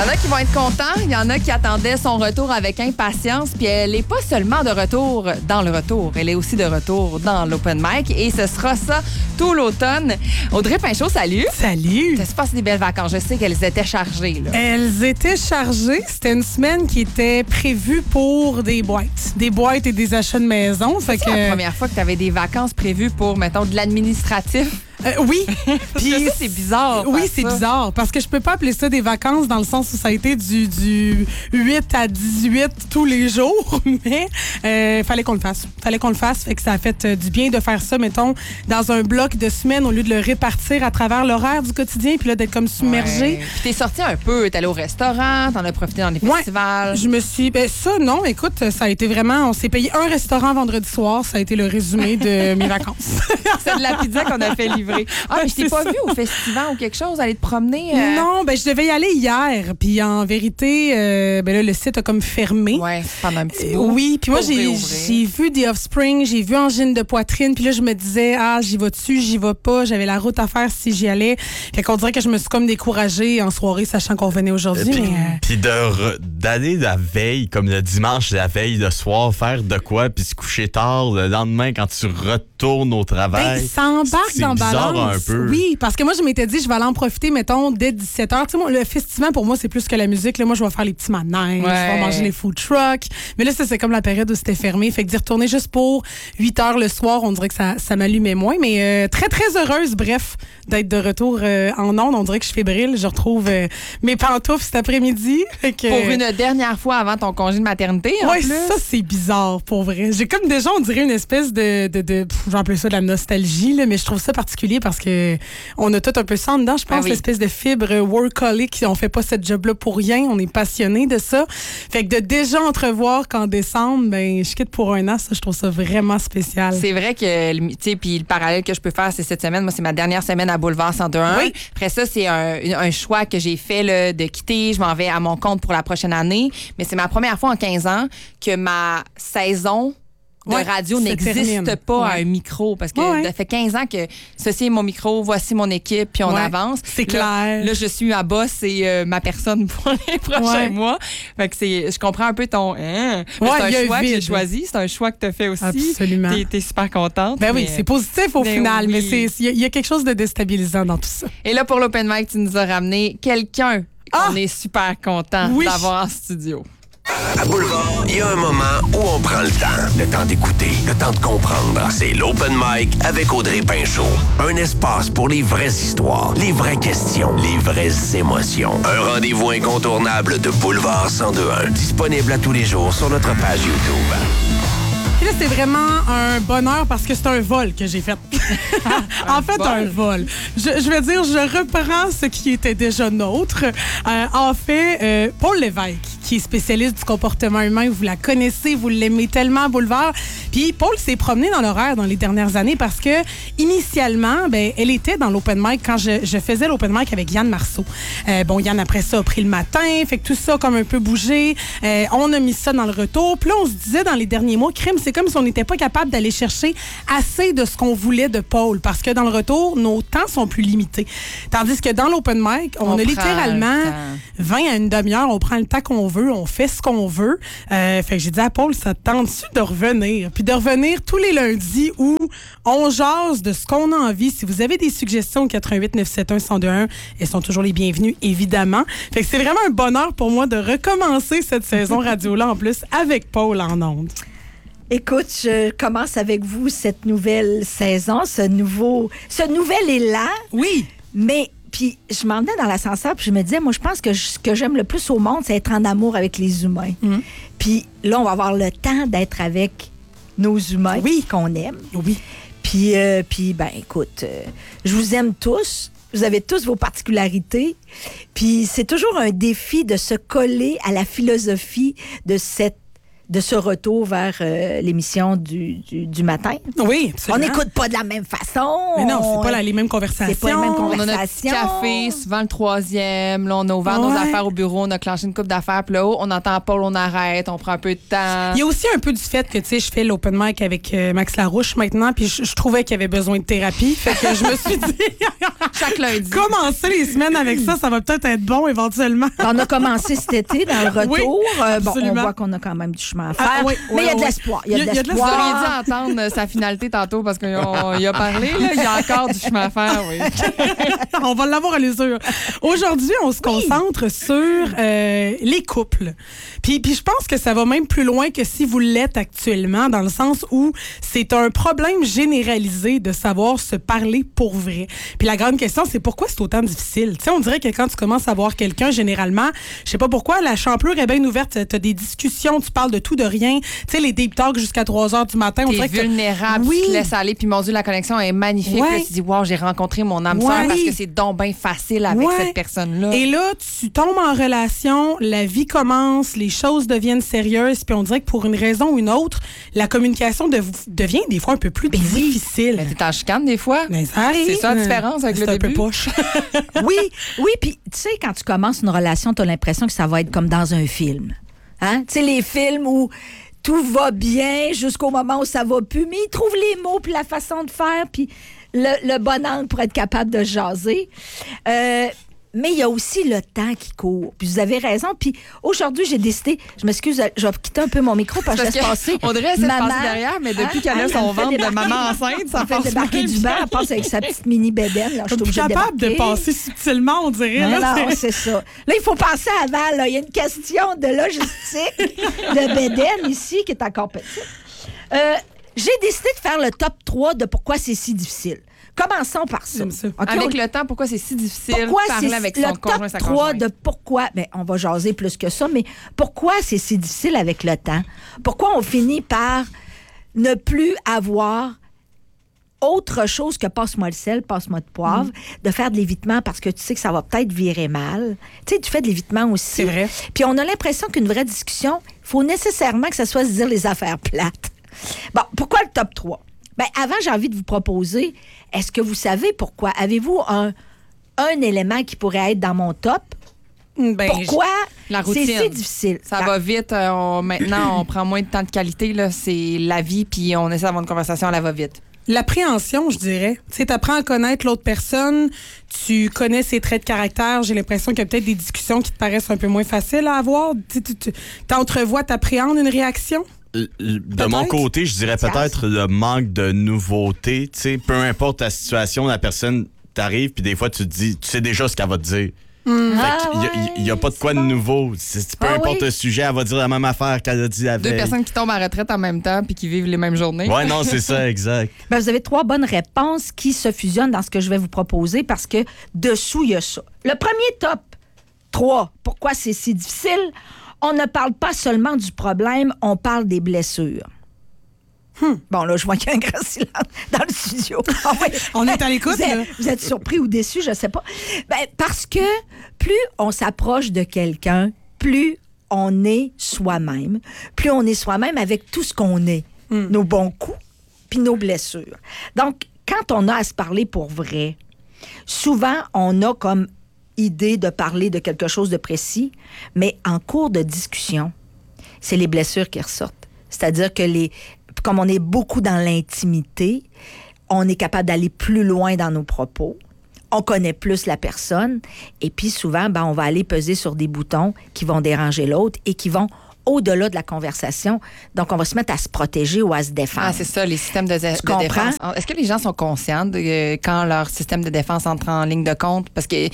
y en a qui vont être contents, il y en a qui attendaient son retour avec impatience, puis elle n'est pas seulement de retour dans le retour, elle est aussi de retour dans l'open mic et ce sera ça tout l'automne. Audrey Pinchot, salut! Salut! Ça se passe des belles vacances, je sais qu'elles étaient chargées. Là. Elles étaient chargées, c'était une semaine qui était prévue pour des boîtes, des boîtes et des achats de maison. C'est que... la première fois que tu avais des vacances prévues pour, mettons, de l'administratif? Euh, oui. Puis c'est bizarre. Oui, c'est ça. bizarre parce que je peux pas appeler ça des vacances dans le sens où ça a été du, du huit à dix-huit tous les jours, mais euh, fallait qu'on le fasse. Fallait qu'on le fasse, fait que ça a fait euh, du bien de faire ça, mettons, dans un bloc de semaine au lieu de le répartir à travers l'horaire du quotidien puis là d'être comme submergé. Ouais. Puis t'es sorti un peu, t'es allé au restaurant, t'en as profité dans les festivals. Ouais, je me suis... Ben ça, non, écoute, ça a été vraiment... On s'est payé un restaurant vendredi soir, ça a été le résumé de mes vacances. C'est de la pizza qu'on a fait livrer. Ah, mais je t'ai pas ça. vu au festival ou quelque chose, aller te promener? Euh... Non, ben je devais y aller hier. Puis en vérité, euh, ben là, le site a comme fermé. Oui, pendant un petit bout. Euh, oui, puis moi, j'ai, j'ai vu The Offspring, j'ai vu Angine de poitrine. Puis là, je me disais, ah, j'y vas-tu, j'y vais pas. J'avais la route à faire si j'y allais. Fait qu'on dirait que je me suis comme découragée en soirée, sachant qu'on venait aujourd'hui. Puis, mais, euh... puis de re- d'aller la veille, comme le dimanche, la veille, le soir, faire de quoi, puis se coucher tard le lendemain quand tu retournes au travail. Ben, ça embarque dans balance. Un peu. Oui, parce que moi, je m'étais dit, je vais aller en profiter, mettons, dès dix-sept heures. Tu sais, moi, le festival, pour moi, c'est plus que la musique. Là, moi, je vais faire les petits manèges, ouais. je vais manger les food trucks. Mais là, ça, c'est comme la période où c'était fermé. Fait que d'y retourner juste pour huit heures le soir, on dirait que ça, ça m'allumait moins. Mais euh, très, très heureuse, bref, d'être de retour euh, en ondes. On dirait que je fébrile. Je retrouve euh, mes pantoufles cet après-midi. Fait que, pour une dernière fois avant ton congé de maternité, en ouais, plus. ça, c'est bizarre, pour vrai. J'ai comme déjà, on dirait, une espèce de... de, de pff, j'en appelle ça de la nostalgie, là, mais je trouve ça particulier parce que on a tout un peu ça en dedans, je pense, ah oui. l'espèce de fibre workaholic. On fait pas cette job-là pour rien, on est passionné de ça. Fait que de déjà entrevoir qu'en décembre, ben, je quitte pour un an, ça, je trouve ça vraiment spécial. C'est vrai que, tu sais, puis le parallèle que je peux faire, c'est cette semaine. Moi, c'est ma dernière semaine à Boulevard cent deux point un. Oui. Après ça, c'est un, un choix que j'ai fait là, de quitter. Je m'en vais à mon compte pour la prochaine année. Mais c'est ma première fois en quinze ans que ma saison de ouais, radio n'existe termine. pas ouais. à un micro parce que ouais. ça fait quinze ans que ceci est mon micro, voici mon équipe, puis on ouais. avance. C'est là, clair. Là, je suis ma boss et euh, ma personne pour les prochains ouais. mois. Fait que c'est, je comprends un peu ton... Hein, ouais, c'est un choix vide. que j'ai choisi, c'est un choix que tu as fait aussi. Absolument. T'es, t'es super contente. Ben mais... oui, c'est positif au mais final, oui. mais il y, y a quelque chose de déstabilisant dans tout ça. Et là, pour l'Open Mic, tu nous as ramené quelqu'un ah! qu'on est super content oui. d'avoir en studio. À Boulevard, il y a un moment où on prend le temps. Le temps d'écouter, le temps de comprendre. C'est l'Open Mic avec Audrey Pinchot. Un espace pour les vraies histoires, les vraies questions, les vraies émotions. Un rendez-vous incontournable de Boulevard cent deux point un. Disponible à tous les jours sur notre page YouTube. Puis là, c'est vraiment un bonheur parce que c'est un vol que j'ai fait. en fait, vol. un vol. Je, je veux dire, je reprends ce qui était déjà nôtre. Euh, en fait, euh, Paul Lévesque, qui est spécialiste du comportement humain, vous la connaissez, vous l'aimez tellement, Boulevard. Puis Paul s'est promené dans l'horaire dans les dernières années parce que, initialement, ben, elle était dans l'open mic quand je, je faisais l'open mic avec Yann Marceau. Euh, bon, Yann, après ça, a pris le matin, fait que tout ça comme un peu bougé. Euh, on a mis ça dans le retour. Puis là, on se disait dans les derniers mois, crime, c'est comme si on n'était pas capable d'aller chercher assez de ce qu'on voulait de Paul parce que dans le retour, nos temps sont plus limités. Tandis que dans l'open mic, on, on a littéralement vingt à une demi-heure, on prend le temps qu'on veut, on fait ce qu'on veut. Euh, fait que j'ai dit à Paul, ça te tente-tu de revenir? Puis de revenir tous les lundis où on jase de ce qu'on a envie. Si vous avez des suggestions, quatre un huit neuf sept un un zéro deux un, elles sont toujours les bienvenues, évidemment. Fait que c'est vraiment un bonheur pour moi de recommencer cette saison radio-là en plus avec Paul en ondes. Écoute, je commence avec vous cette nouvelle saison, ce nouveau, ce nouvel élan. Oui. Mais, puis, je m'en venais dans l'ascenseur, puis je me disais, moi, je pense que je, ce que j'aime le plus au monde, c'est être en amour avec les humains. Mm. Puis là, on va avoir le temps d'être avec nos humains oui. qu'on aime. Oui. Puis, euh, puis ben, écoute, euh, je vous aime tous. Vous avez tous vos particularités. Puis, c'est toujours un défi de se coller à la philosophie de cette de ce retour vers euh, l'émission du, du, du matin. Oui, absolument. On n'écoute pas de la même façon. Mais non, c'est pas la, les mêmes conversations. C'est pas les mêmes On a conversations. notre café, souvent le troisième. Là, on a ouvert Ouais. nos affaires au bureau, on a clenché une coupe d'affaires. Puis là, on entend Paul, on arrête, on prend un peu de temps. Il y a aussi un peu du fait que, tu sais, je fais l'open mic avec euh, Max Larouche maintenant, puis je, je trouvais qu'il y avait besoin de thérapie. Fait que je me suis dit, chaque lundi, commencer les semaines avec ça, ça va peut-être être bon éventuellement. On a commencé cet été dans le retour. Oui, Euh, bon, on absolument. voit qu'on a quand même du chemin à faire. Ah, oui, mais oui, il y a de oui. l'espoir. Il y a de Vous l'espoir. auriez dû entendre sa finalité tantôt parce qu'il a parlé. Là. Il y a encore du chemin à faire, oui. On va l'avoir à l'usure. Aujourd'hui, on se concentre sur euh, les couples. Puis, puis je pense que ça va même plus loin que si vous l'êtes actuellement, dans le sens où c'est un problème généralisé de savoir se parler pour vrai. Puis la grande question, c'est pourquoi c'est autant difficile? Tu sais, on dirait que quand tu commences à voir quelqu'un, généralement, je sais pas pourquoi, la champlure est bien ouverte. Tu as des discussions, tu parles de tout, de rien. Tu sais, les deep talks jusqu'à trois heures du matin. On T'es dirait que vulnérable, oui. tu te laisses aller. Puis mon Dieu, la connexion est magnifique. Ouais. Là, tu te dis, wow, j'ai rencontré mon âme Ouais. sœur parce que c'est donc bien facile avec Ouais. cette personne-là. Et là, tu tombes en relation, la vie commence, les choses deviennent sérieuses, puis on dirait que pour une raison ou une autre, la communication de- devient des fois un peu plus difficile. Mais t'es en chicane des fois. Mais ça arrive. C'est ça la différence avec C'est le un peu début. poche. Oui, oui, puis tu sais, quand tu commences une relation, tu as l'impression que ça va être comme dans un film. Hein? Tu sais, les films où tout va bien jusqu'au moment où ça va plus, mais ils trouvent les mots puis la façon de faire, puis le, le bon angle pour être capable de jaser. Euh, mais il y a aussi le temps qui court. Puis vous avez raison. Puis aujourd'hui, j'ai décidé, je m'excuse, je vais quitter un peu mon micro parce que je laisse passer. On dirait essayer de maman. passer derrière, mais depuis Hein? qu'elle a Hein, son elle me fait ventre de débarquer. maman enceinte, ça Elle me fait passe débarquer bien du bien. banc, elle passe avec sa petite mini bédaine. Là, je suis Plus obligée de capable de débarquer. passer subtilement, on dirait. Non, là, non, c'est- c'est ça. Là, il faut penser avant. Là. Il y a une question de logistique de bédaine ici qui est encore petite. Euh, j'ai décidé de faire le top trois de pourquoi c'est si difficile. Commençons par ça. OK, Avec on- le temps, pourquoi c'est si difficile pourquoi de parler c'est avec le son conjoint, top sa trois conjointe? de pourquoi, ben, on va jaser plus que ça, mais pourquoi c'est si difficile avec le temps? Pourquoi on finit par ne plus avoir autre chose que passe-moi le sel, passe-moi de poivre, de faire de l'évitement parce que tu sais que ça va peut-être virer mal. Tu sais, tu fais de l'évitement aussi. C'est vrai. Puis on a l'impression qu'une vraie discussion, il faut nécessairement que ça soit se dire les affaires plates. Bon, pourquoi le top trois? Ben, avant, j'ai envie de vous proposer, est-ce que vous savez pourquoi? Avez-vous un, un élément qui pourrait être dans mon top? Ben, Pourquoi La routine. c'est si difficile? Ça La- va vite. euh, on- maintenant, on prend moins de temps de qualité. Là, c'est la vie, puis on essaie d'avoir une conversation à la va-vite. L'appréhension, je dirais. Tu sais, t'apprends à connaître l'autre personne, tu connais ses traits de caractère. J'ai l'impression qu'il y a peut-être des discussions qui te paraissent un peu moins faciles à avoir. Tu tu- tu- t'entrevois, t'appréhendes une réaction? Euh, De mon côté, je dirais peut-être le manque de nouveauté. Tu sais, peu importe la situation, la personne t'arrive, puis des fois, tu te dis, tu sais déjà ce qu'elle va te dire. Mm. Fait Ah, qu'il y a- ouais, il y a, pas de quoi de nouveau. C'est- Peu Ah importe oui. le sujet, elle va dire la même affaire qu'elle a dit la Deux veille. personnes qui tombent à retraite en même temps puis qui vivent les mêmes journées. Ouais, non, c'est ça, exact. Ben, vous avez trois bonnes réponses qui se fusionnent dans ce que je vais vous proposer parce que dessous, il y a ça. Le premier top trois, pourquoi c'est si difficile? On ne parle pas seulement du problème, on parle des blessures. Hmm. Bon, là, je vois qu'il y a un grand silence dans le studio. Ah ouais. On est à l'écoute, Vous êtes, là. vous êtes surpris ou déçus, je ne sais pas. Ben, parce que plus on s'approche de quelqu'un, plus on est soi-même, plus on est soi-même avec tout ce qu'on est, nos bons coups puis nos blessures. Donc, quand on a à se parler pour vrai, souvent, on a comme idée de parler de quelque chose de précis, mais en cours de discussion, c'est les blessures qui ressortent. C'est-à-dire que les, comme on est beaucoup dans l'intimité, on est capable d'aller plus loin dans nos propos. On connaît plus la personne. Et puis souvent, ben, on va aller peser sur des boutons qui vont déranger l'autre et qui vont au-delà de la conversation. Donc, on va se mettre à se protéger ou à se défendre. Ah, c'est ça, les systèmes de, de comprends? défense. Est-ce que les gens sont conscients de euh, quand leur système de défense entre en ligne de compte? Parce que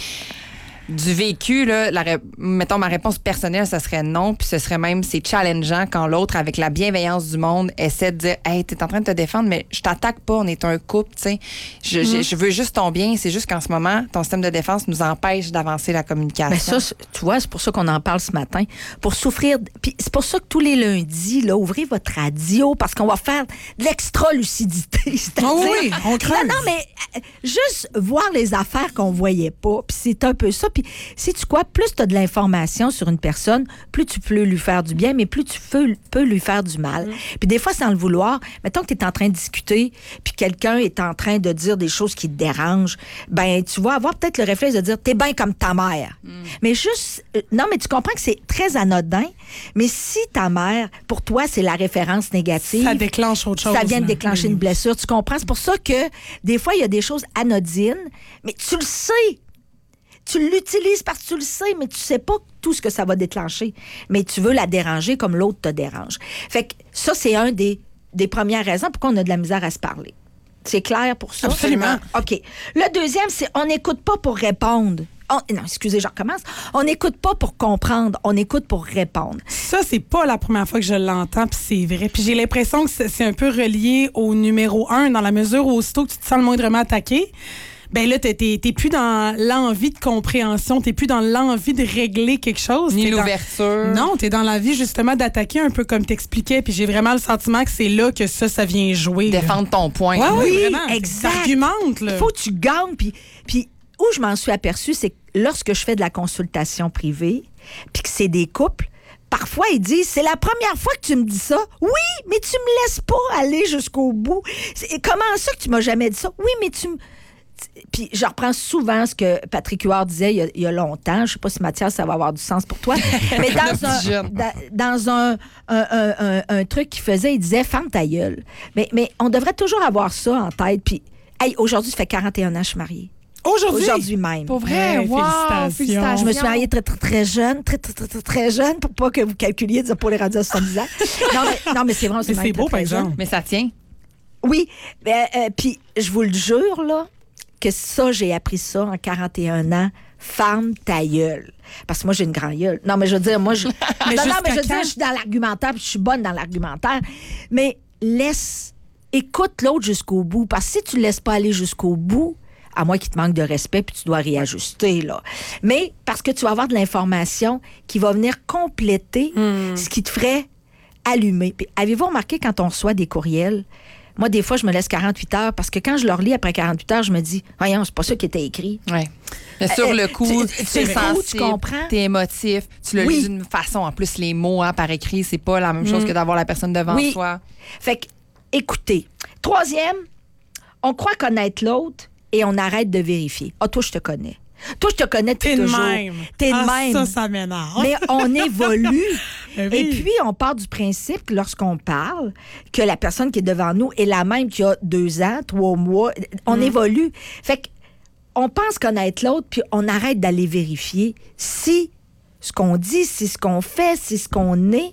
du vécu, là, la, ré- mettons, ma réponse personnelle, ça serait non. Puis ce serait même, c'est challengeant quand l'autre, avec la bienveillance du monde, essaie de dire « Hey, t'es en train de te défendre, mais je t'attaque pas, on est un couple, tu sais. Je, je- Mhm. je veux juste ton bien. C'est juste qu'en ce moment, ton système de défense nous empêche d'avancer la communication. » Mais ça, c'est- tu vois, c'est pour ça qu'on en parle ce matin. Pour souffrir. Puis c'est pour ça que tous les lundis, là, ouvrez votre radio parce qu'on va faire de l'extra-lucidité. C'est-à-dire- Oh oui, on creuse. Non, non, mais euh, juste voir les affaires qu'on voyait pas. Puis c'est un peu ça. Puis Puis, sais-tu quoi? Plus tu as de l'information sur une personne, plus tu peux lui faire du bien, mais plus tu peux, peux lui faire du mal. Mm. Puis des fois, sans le vouloir, mettons que tu es en train de discuter, puis quelqu'un est en train de dire des choses qui te dérangent, ben tu vas avoir peut-être le réflexe de dire « t'es bien comme ta mère mm. ». Mais juste... Euh, non, mais tu comprends que c'est très anodin, mais si ta mère, pour toi, c'est la référence négative... Ça déclenche autre chose. Ça vient de déclencher oui. une blessure, tu comprends? C'est pour ça que des fois, il y a des choses anodines, mais tu le sais. Tu l'utilises parce que tu le sais, mais tu sais pas tout ce que ça va déclencher. Mais tu veux la déranger comme l'autre te dérange. Fait que ça, c'est un des, des premières raisons pourquoi on a de la misère à se parler. C'est clair pour ça? Absolument. OK. Le deuxième, c'est on n'écoute pas pour répondre. On, non, excusez, je recommence. On n'écoute pas pour comprendre, on écoute pour répondre. Ça, c'est pas la première fois que je l'entends, puis c'est vrai. Puis j'ai l'impression que c'est, c'est un peu relié au numéro un, dans la mesure où aussitôt que tu te sens le moindrement attaqué, ben là, t'es, t'es, t'es plus dans l'envie de compréhension, t'es plus dans l'envie de régler quelque chose. Ni t'es l'ouverture. Dans... Non, t'es dans l'envie justement d'attaquer un peu comme t'expliquais, puis j'ai vraiment le sentiment que c'est là que ça, ça vient jouer. Défendre là. ton point. Ouais, oui, oui, vraiment. exact. T'argumentes, là. Il faut que tu gagnes, puis... puis où je m'en suis aperçue, c'est que lorsque je fais de la consultation privée, puis que c'est des couples, parfois ils disent, c'est la première fois que tu me dis ça. Oui, mais tu me laisses pas aller jusqu'au bout. C'est, comment ça que tu m'as jamais dit ça? Oui, mais tu me... Puis je reprends souvent ce que Patrick Huard disait il y a, il y a longtemps. Je sais pas si Mathias, ça va avoir du sens pour toi. Mais dans, un, dans, dans un, un, un, un, un truc qu'il faisait, il disait « ferme ta gueule ». Mais, mais on devrait toujours avoir ça en tête. Puis, hey, aujourd'hui, ça fait quarante et un ans que je suis mariée. Aujourd'hui? Aujourd'hui même. Pour vrai? Hey, wow, félicitations. félicitations. Je me suis mariée très, très, très jeune, très, très, très, très, très jeune, pour pas que vous calculiez pour les radios à soixante-dix ans. Non, mais, non, mais c'est vrai, on s'est mariée très, beau, très par exemple. jeune. Mais ça tient. Oui. Ben, euh, puis, je vous le jure, là, que ça, j'ai appris ça en quarante et un ans. Ferme ta gueule. Parce que moi, j'ai une grande gueule. Non, mais je veux dire, moi, je... mais non, non, mais je veux dire, je suis dans l'argumentaire, puis je suis bonne dans l'argumentaire. Mais laisse, écoute l'autre jusqu'au bout. Parce que si tu ne laisses pas aller jusqu'au bout, à moins qu'il te manque de respect, puis tu dois réajuster, là. Mais parce que tu vas avoir de l'information qui va venir compléter mm. ce qui te ferait allumer. Puis, avez-vous remarqué quand on reçoit des courriels? Moi, des fois, je me laisse quarante-huit heures parce que quand je le relis après quarante-huit heures, je me dis, voyons, c'est pas ça qui était écrit. Oui. Mais sur euh, le coup, tu, tu, tu es sensible, sensible, tu comprends? T'es émotif, tu le oui. lis d'une façon. En plus, les mots hein, par écrit, c'est pas la même chose mm. que d'avoir la personne devant oui. soi. Fait que, écoutez. Troisième, on croit connaître l'autre et on arrête de vérifier. Ah, toi, je te connais. Toi, je te connais depuis T'es toujours. de même. T'es de ah, même. Ça, ça m'énerve. Mais on évolue. oui. Et puis, on part du principe, que lorsqu'on parle, que la personne qui est devant nous est la même qu'il y a deux ans, trois mois. On mm. évolue. Fait que, on pense connaître l'autre, puis on arrête d'aller vérifier si ce qu'on dit, si ce qu'on fait, si ce qu'on est,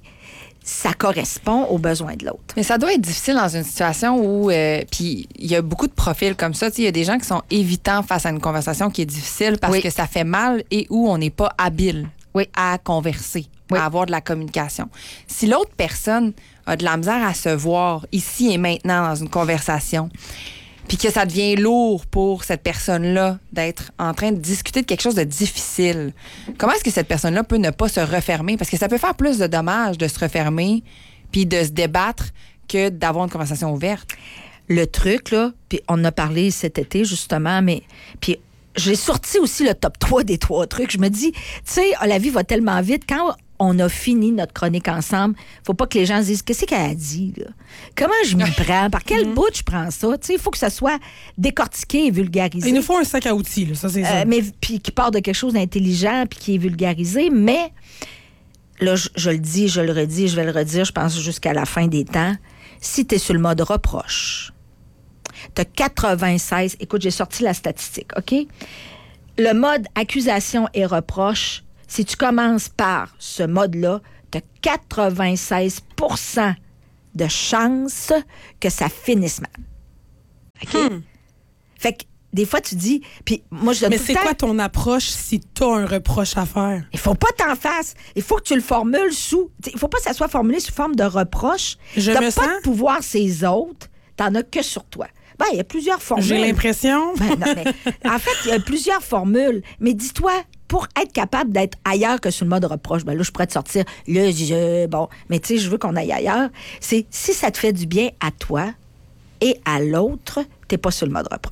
ça correspond aux besoins de l'autre. Mais ça doit être difficile dans une situation où... Euh, puis il y a beaucoup de profils comme ça. Il y a des gens qui sont évitants face à une conversation qui est difficile parce oui. que ça fait mal et où on n'est pas habile oui. à converser, oui. à avoir de la communication. Si l'autre personne a de la misère à se voir ici et maintenant dans une conversation, puis que ça devient lourd pour cette personne-là d'être en train de discuter de quelque chose de difficile, comment est-ce que cette personne-là peut ne pas se refermer? Parce que ça peut faire plus de dommages de se refermer puis de se débattre que d'avoir une conversation ouverte. Le truc, là, puis on en a parlé cet été, justement, mais puis j'ai sorti aussi le top trois des trois trucs. Je me dis, tu sais, la vie va tellement vite. Quand on a fini notre chronique ensemble, faut pas que les gens se disent, qu'est-ce qu'elle a dit, là? Comment je m'y prends? Par quel bout je prends ça? Tu sais, il faut que ça soit décortiqué et vulgarisé. Il nous faut un sac à outils, là, ça, c'est ça. Euh, mais puis qui part de quelque chose d'intelligent puis qui est vulgarisé, mais là, je, je le dis, je le redis, je vais le redire, je pense jusqu'à la fin des temps. Si tu es sur le mode reproche, tu as quatre-vingt-seize... Écoute, j'ai sorti la statistique, OK? Le mode accusation et reproche, si tu commences par ce mode-là, tu as quatre-vingt-seize pour cent de chances que ça finisse mal. OK? Hmm. Fait que des fois, tu dis... Puis moi, je donne Mais tout c'est le temps, quoi ton approche si tu as un reproche à faire? Il faut pas t'en fasses. Il faut que tu le formules sous... Il faut pas que ça soit formulé sous forme de reproche. Je T'as me pas sens... de pouvoir ces autres. T'en as que sur toi. Ben, il y a plusieurs formules. J'ai l'impression. Ben, non, mais, en fait, il y a plusieurs formules. Mais dis-toi, pour être capable d'être ailleurs que sur le mode reproche, ben là, je pourrais te sortir le je... Bon, mais tu sais, je veux qu'on aille ailleurs. C'est si ça te fait du bien à toi et à l'autre, t'es pas sur le mode reproche.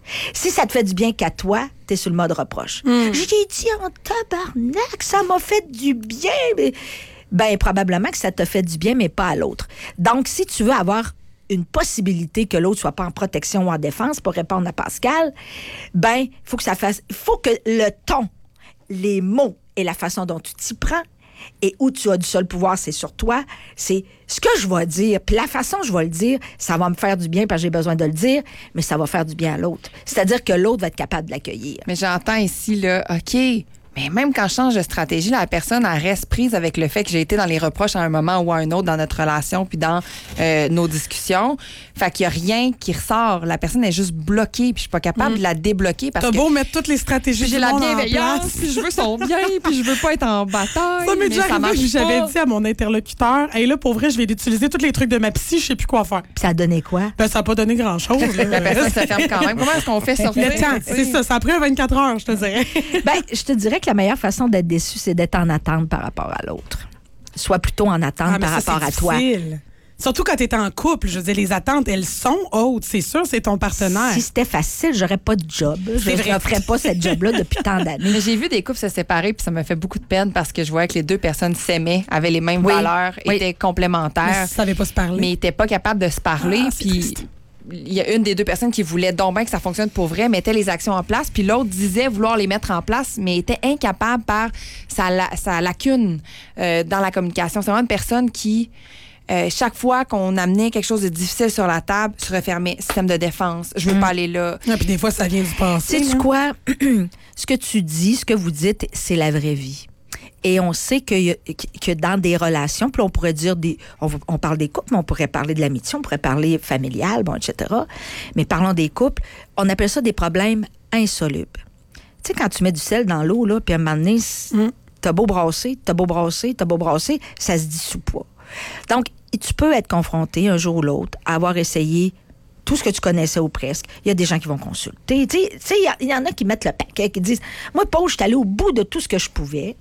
Si ça te fait du bien qu'à toi, t'es sur le mode reproche. Mm. J'ai dit en tabarnak, ça m'a fait du bien. Mais... Ben, probablement que ça te fait du bien, mais pas à l'autre. Donc, si tu veux avoir une possibilité que l'autre soit pas en protection ou en défense, pour répondre à Pascal, ben, il faut que ça fasse... Il faut que le ton, les mots et la façon dont tu t'y prends, et où tu as du seul pouvoir, c'est sur toi, c'est ce que je vais dire, puis la façon dont je vais le dire, ça va me faire du bien parce que j'ai besoin de le dire, mais ça va faire du bien à l'autre. C'est-à-dire que l'autre va être capable de l'accueillir. Mais j'entends ici, là, OK... Mais même quand je change de stratégie, la personne elle reste prise avec le fait que j'ai été dans les reproches à un moment ou à un autre dans notre relation puis dans euh, nos discussions. Fait qu'il n'y a rien qui ressort. La personne est juste bloquée puis je suis pas capable mmh. de la débloquer parce T'as que... beau mettre toutes les stratégies j'ai du la monde bienveillance, puis je veux son bien, puis je veux pas être en bataille. Ça m'est déjà arrivé, j'avais pas. dit à mon interlocuteur, hey, là, pour vrai, je vais utiliser tous les trucs de ma psy, je sais plus quoi faire. Puis ça a donné quoi? Ben, ça n'a pas donné grand-chose. La personne se ferme quand même. Comment est-ce qu'on fait sortir? Le temps, c'est ça. Ça a pris vingt-quatre heures, je te dirais. Ben, je te dirais que la meilleure façon d'être déçu, c'est d'être en attente par rapport à l'autre. Sois plutôt en attente ah, par ça, rapport à toi. Surtout quand tu es en couple. Je veux dire, les attentes, elles sont hautes. C'est sûr, c'est ton partenaire. Si c'était facile, j'aurais pas de job. Je ne ferais pas cette job-là depuis tant d'années. Mais j'ai vu des couples se séparer, puis ça me fait beaucoup de peine parce que je voyais que les deux personnes s'aimaient, avaient les mêmes oui. valeurs, oui. étaient complémentaires. Mais ils ne savaient pas se parler. Mais ils n'étaient pas capables de se parler. Ah, puis il y a une des deux personnes qui voulait donc bien que ça fonctionne pour vrai, mettait les actions en place, puis l'autre disait vouloir les mettre en place, mais était incapable par sa, la, sa lacune euh, dans la communication. C'est vraiment une personne qui, euh, chaque fois qu'on amenait quelque chose de difficile sur la table, se refermait. Système de défense, je veux mmh. pas aller là. Ah, puis des fois, ça vient du passé. Sais-tu quoi? Ce que tu dis, ce que vous dites, c'est la vraie vie. Et on sait que, que dans des relations, puis on pourrait dire, des, on, on parle des couples, mais on pourrait parler de l'amitié, on pourrait parler familial, bon, et cetera. Mais parlons des couples, on appelle ça des problèmes insolubles. Tu sais, quand tu mets du sel dans l'eau, là, puis à un moment donné, mm. t'as beau brasser, t'as beau brasser, t'as beau brasser, ça se dissout pas. Donc, tu peux être confronté un jour ou l'autre à avoir essayé tout ce que tu connaissais ou presque. Il y a des gens qui vont consulter. Tu sais, il y, y en a qui mettent le paquet, qui disent, moi, Paul, je suis allé au bout de tout ce que je pouvais.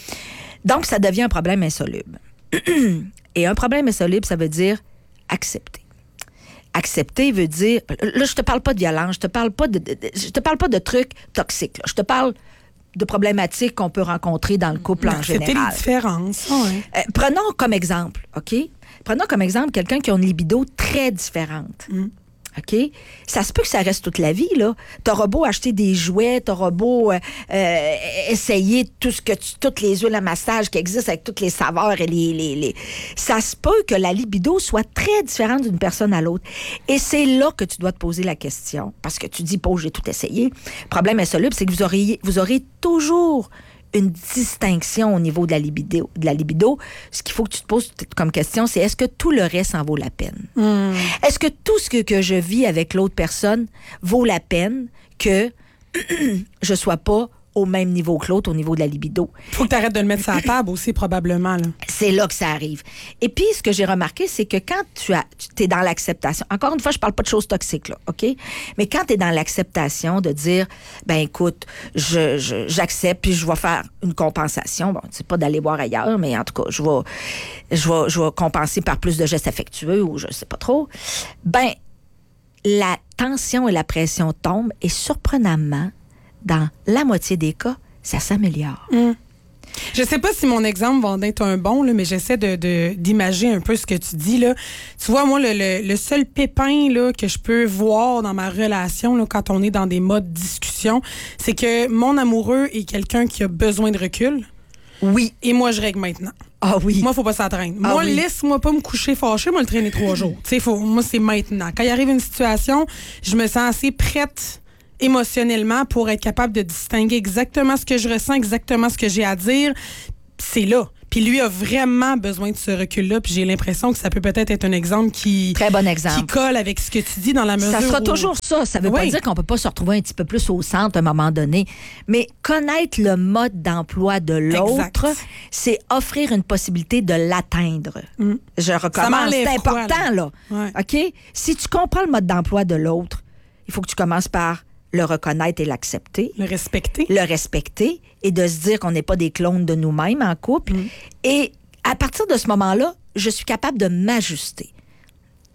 Donc, ça devient un problème insoluble. Et un problème insoluble, ça veut dire accepter. Accepter veut dire... Là, je te parle pas de violence, je te parle pas de, de, de je te parle pas de trucs toxiques. Là. Je te parle de problématiques qu'on peut rencontrer dans le couple non, en général. C'était les différences. Ouais. Euh, prenons comme exemple, OK? Prenons comme exemple quelqu'un qui a une libido très différente. Mm. OK? Ça se peut que ça reste toute la vie, là. T'auras beau acheter des jouets, t'auras beau euh, euh, essayer tout ce que tu, toutes les huiles à massage qui existent avec toutes les saveurs et les, les, les... Ça se peut que la libido soit très différente d'une personne à l'autre. Et c'est là que tu dois te poser la question. Parce que tu dis, pas, j'ai tout essayé. Le problème insoluble, c'est que vous aurez, vous aurez toujours une distinction au niveau de la libido. De la libido. Ce qu'il faut que tu te poses comme question, c'est est-ce que tout le reste en vaut la peine? Mm. Est-ce que tout ce que, que je vis avec l'autre personne vaut la peine que je sois pas au même niveau que l'autre, au niveau de la libido? Il faut que tu arrêtes de le mettre sur la table aussi, probablement. Là. C'est là que ça arrive. Et puis, ce que j'ai remarqué, c'est que quand tu as, tu es dans l'acceptation, encore une fois, je parle pas de choses toxiques, là, OK? Mais quand tu es dans l'acceptation de dire, ben écoute, je, je, j'accepte, puis je vais faire une compensation. Bon, c'est pas d'aller voir ailleurs, mais en tout cas, je vais, je vais, je vais compenser par plus de gestes affectueux ou je sais pas trop. Ben, la tension et la pression tombent et surprenamment, dans la moitié des cas, ça s'améliore. Mmh. Je sais pas si mon exemple va être un bon, là, mais j'essaie de, de, d'imager un peu ce que tu dis. Là. Tu vois, moi, le, le, le seul pépin là, que je peux voir dans ma relation là, quand on est dans des modes discussion, c'est que mon amoureux est quelqu'un qui a besoin de recul. Oui. Et moi, je règle maintenant. Ah oui. Moi, faut pas s'entraîner. Ah moi, oui. laisse-moi pas me coucher fâché, moi, le traîner trois jours. Tu sais, faut, moi, c'est maintenant. Quand il arrive une situation, je me sens assez prête émotionnellement pour être capable de distinguer exactement ce que je ressens, exactement ce que j'ai à dire. C'est là. Puis lui a vraiment besoin de ce recul-là. Puis j'ai l'impression que ça peut peut-être être un exemple qui... Très bon exemple. Qui colle avec ce que tu dis dans la mesure Ça sera où... toujours ça. Ça veut oui. pas dire qu'on peut pas se retrouver un petit peu plus au centre à un moment donné. Mais connaître le mode d'emploi de l'autre, exact. C'est offrir une possibilité de l'atteindre. Mm. Je recommence. C'est important, quoi, là. là. Ouais. OK? Si tu comprends le mode d'emploi de l'autre, il faut que tu commences par le reconnaître et l'accepter. Le respecter. Le respecter et de se dire qu'on n'est pas des clones de nous-mêmes en couple. Mm. Et à partir de ce moment-là, je suis capable de m'ajuster.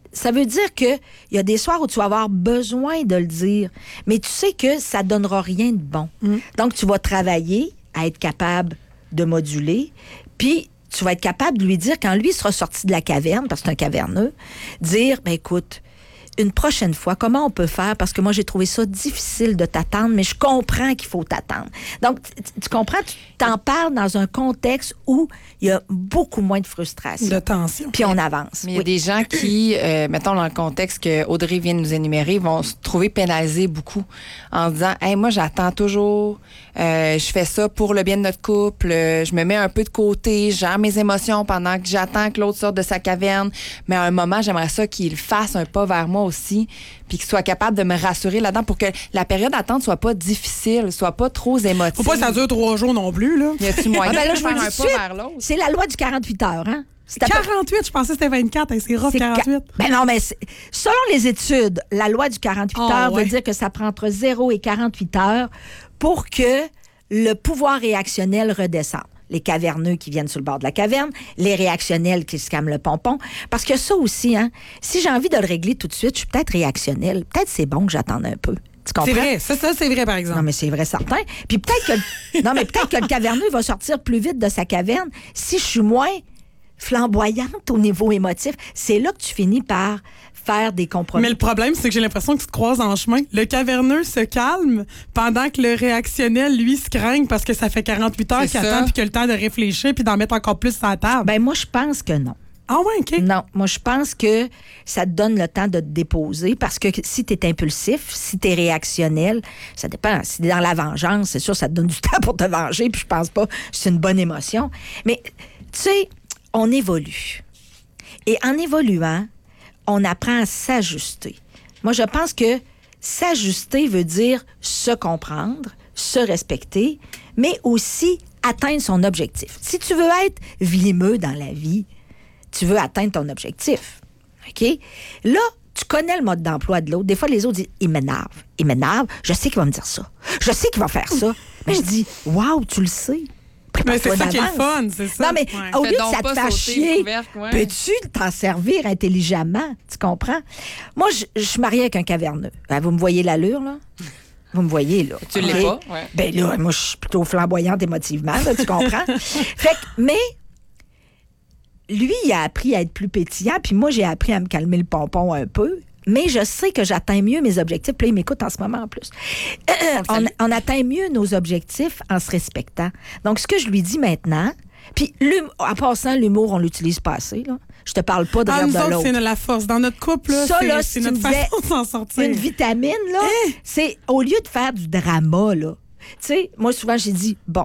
ça veut dire qu'il y a des soirs où tu vas avoir besoin de le dire, mais tu sais que ça ne donnera rien de bon. Mm. Donc, tu vas travailler à être capable de moduler, puis tu vas être capable de lui dire, quand lui sera sorti de la caverne, parce que c'est un caverneux, dire, ben écoute, une prochaine fois, comment on peut faire? Parce que moi, j'ai trouvé ça difficile de t'attendre, mais je comprends qu'il faut t'attendre. Donc, tu, tu comprends? Tu t'en parles dans un contexte où il y a beaucoup moins de frustration. De tension. Puis on avance. Mais il y a oui. des gens qui, euh, mettons dans le contexte que Audrey vient de nous énumérer, vont se trouver pénalisés beaucoup en disant « Hey, moi, j'attends toujours, euh, je fais ça pour le bien de notre couple, euh, je me mets un peu de côté, je gère mes émotions pendant que j'attends que l'autre sorte de sa caverne, mais à un moment, j'aimerais ça qu'il fasse un pas vers moi aussi, puis qu'il soit capable de me rassurer là-dedans pour que la période d'attente soit pas difficile, soit pas trop émotive. » Faut pas que ça dure trois jours non plus, là. Y a-tu moyen Ah ben là, de je faire vous le un dis pas tout de vers l'autre? suite, c'est la loi du quarante-huit heures, hein? C'est quarante-huit, je pensais que c'était vingt-quatre. Hey, c'est rough, C'est quarante-huit. Ca... Ben non, mais c'est... selon les études, la loi du quarante-huit oh, heures ouais. veut dire que ça prend entre zéro et quarante-huit heures pour que le pouvoir réactionnel redescende. Les caverneux qui viennent sur le bord de la caverne, les réactionnels qui se calment le pompon. Parce que ça aussi, hein, si j'ai envie de le régler tout de suite, je suis peut-être réactionnel. Peut-être c'est bon que j'attende un peu. Tu comprends? C'est vrai, ça, ça c'est vrai, par exemple. Non, mais c'est vrai, certain. Puis peut-être que, non, mais peut-être que le caverneux va sortir plus vite de sa caverne si je suis moins flamboyante au niveau émotif. C'est là que tu finis par faire des compromis. Mais le problème, c'est que j'ai l'impression que tu te croises en chemin. Le caverneux se calme pendant que le réactionnel, lui, se craigne parce que ça fait quarante-huit heures qu'il attend puis qu'il a le temps de réfléchir puis d'en mettre encore plus sur la table. Ben moi, je pense que non. Ah ouais, OK. Non, moi, je pense que ça te donne le temps de te déposer parce que si tu es impulsif, si tu es réactionnel, ça dépend. Si tu es dans la vengeance, c'est sûr, ça te donne du temps pour te venger puis je pense pas que c'est une bonne émotion. Mais, tu sais, on évolue. Et en évoluant, on apprend à s'ajuster. Moi, je pense que s'ajuster veut dire se comprendre, se respecter, mais aussi atteindre son objectif. Si tu veux être vlimeux dans la vie, tu veux atteindre ton objectif. OK? Là, tu connais le mode d'emploi de l'autre. Des fois, les autres disent « il m'énerve, il m'énerve, je sais qu'il va me dire ça. Je sais qu'il va faire ça. » Mais je dis « wow, tu le sais. » Mais c'est ça qui est le fun, c'est ça. Non, mais ouais. au lieu Fais de donc ça te pas faire sauter chier, couvercle, ouais. peux-tu t'en servir intelligemment? Tu comprends? Moi, je, je suis mariée avec un caverneux. Ben, vous me voyez l'allure, là? Vous me voyez, là. Tu l'es okay? pas, ouais. Ben là, moi, je suis plutôt flamboyante émotivement, là, tu comprends? Fait que, mais lui, il a appris à être plus pétillant, puis moi, j'ai appris à me calmer le pompon un peu. Mais je sais que j'atteins mieux mes objectifs. Puis là, il m'écoute en ce moment en plus. Euh, on, on atteint mieux nos objectifs en se respectant. Donc, ce que je lui dis maintenant, puis en passant, l'humour, on l'utilise pas assez. Là. Je te parle pas de ah, rire nous de autres, l'autre. c'est la force. Dans notre couple, là, ça, c'est, là, c'est si notre tu me disais, façon de s'en sortir. Une vitamine, là, hey! c'est au lieu de faire du drama, là. Tu sais, moi, souvent, j'ai dit, bon,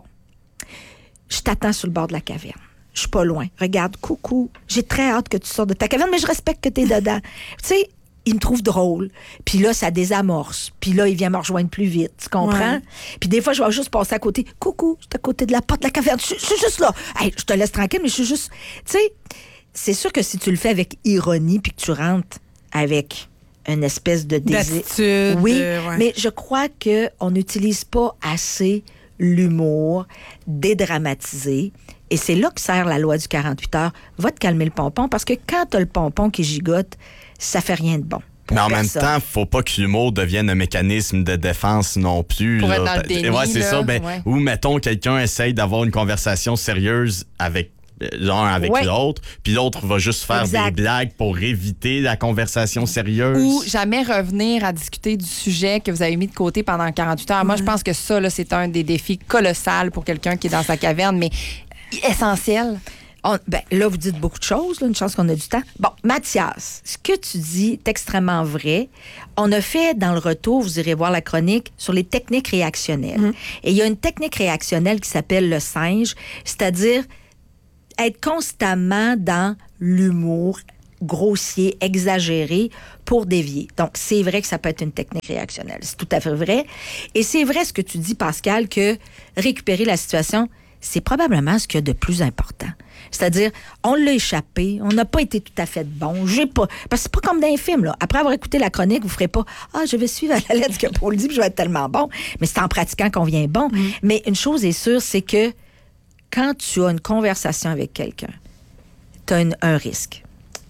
je t'attends sur le bord de la caverne. Je suis pas loin. Regarde, coucou. J'ai très hâte que tu sortes de ta caverne, mais je respecte que tu es dedans. Tu sais, il me trouve drôle. Puis là, ça désamorce. Puis là, il vient me rejoindre plus vite. Tu comprends? Ouais. Puis des fois, je vais juste passer à côté. Coucou, je suis à côté de la porte de la caverne. Je, je suis juste là. Hey, je te laisse tranquille, mais je suis juste... Tu sais, c'est sûr que si tu le fais avec ironie puis que tu rentres avec une espèce de désir... D'attitude. Oui, euh, ouais. mais je crois qu'on n'utilise pas assez l'humour dédramatisé. Et c'est là que sert la loi du quarante-huit heures. Va te calmer le pompon, parce que quand t'as le pompon qui gigote, ça fait rien de bon. Mais en personne. même temps, faut pas que l'humour devienne un mécanisme de défense non plus. Pour là. être dans le déni, ouais, c'est là, ça. Ben, ouais. Ou, mettons, quelqu'un essaye d'avoir une conversation sérieuse avec l'un avec ouais. l'autre, puis l'autre va juste faire exact. des blagues pour éviter la conversation sérieuse. Ou jamais revenir à discuter du sujet que vous avez mis de côté pendant quarante-huit heures. Moi, je pense que ça, là, c'est un des défis colossaux pour quelqu'un qui est dans sa caverne, mais essentiel. On, ben, là, vous dites beaucoup de choses, là, une chance qu'on a du temps. Bon, Mathias, ce que tu dis est extrêmement vrai. On a fait dans le retour, vous irez voir la chronique, sur les techniques réactionnelles. Mm. Et il y a une technique réactionnelle qui s'appelle le singe, c'est-à-dire être constamment dans l'humour grossier, exagéré pour dévier. Donc, c'est vrai que ça peut être une technique réactionnelle. C'est tout à fait vrai. Et c'est vrai ce que tu dis, Pascal, que récupérer la situation, c'est probablement ce qu'il y a de plus important. C'est-à-dire, on l'a échappé, on n'a pas été tout à fait bon, j'ai pas... Parce que c'est pas comme dans un film, là. Après avoir écouté la chronique, vous ferez pas « Ah, je vais suivre à la lettre ce que Paul dit, puis je vais être tellement bon. » Mais c'est en pratiquant qu'on vient bon. Mm. Mais une chose est sûre, c'est que quand tu as une conversation avec quelqu'un, tu as un risque.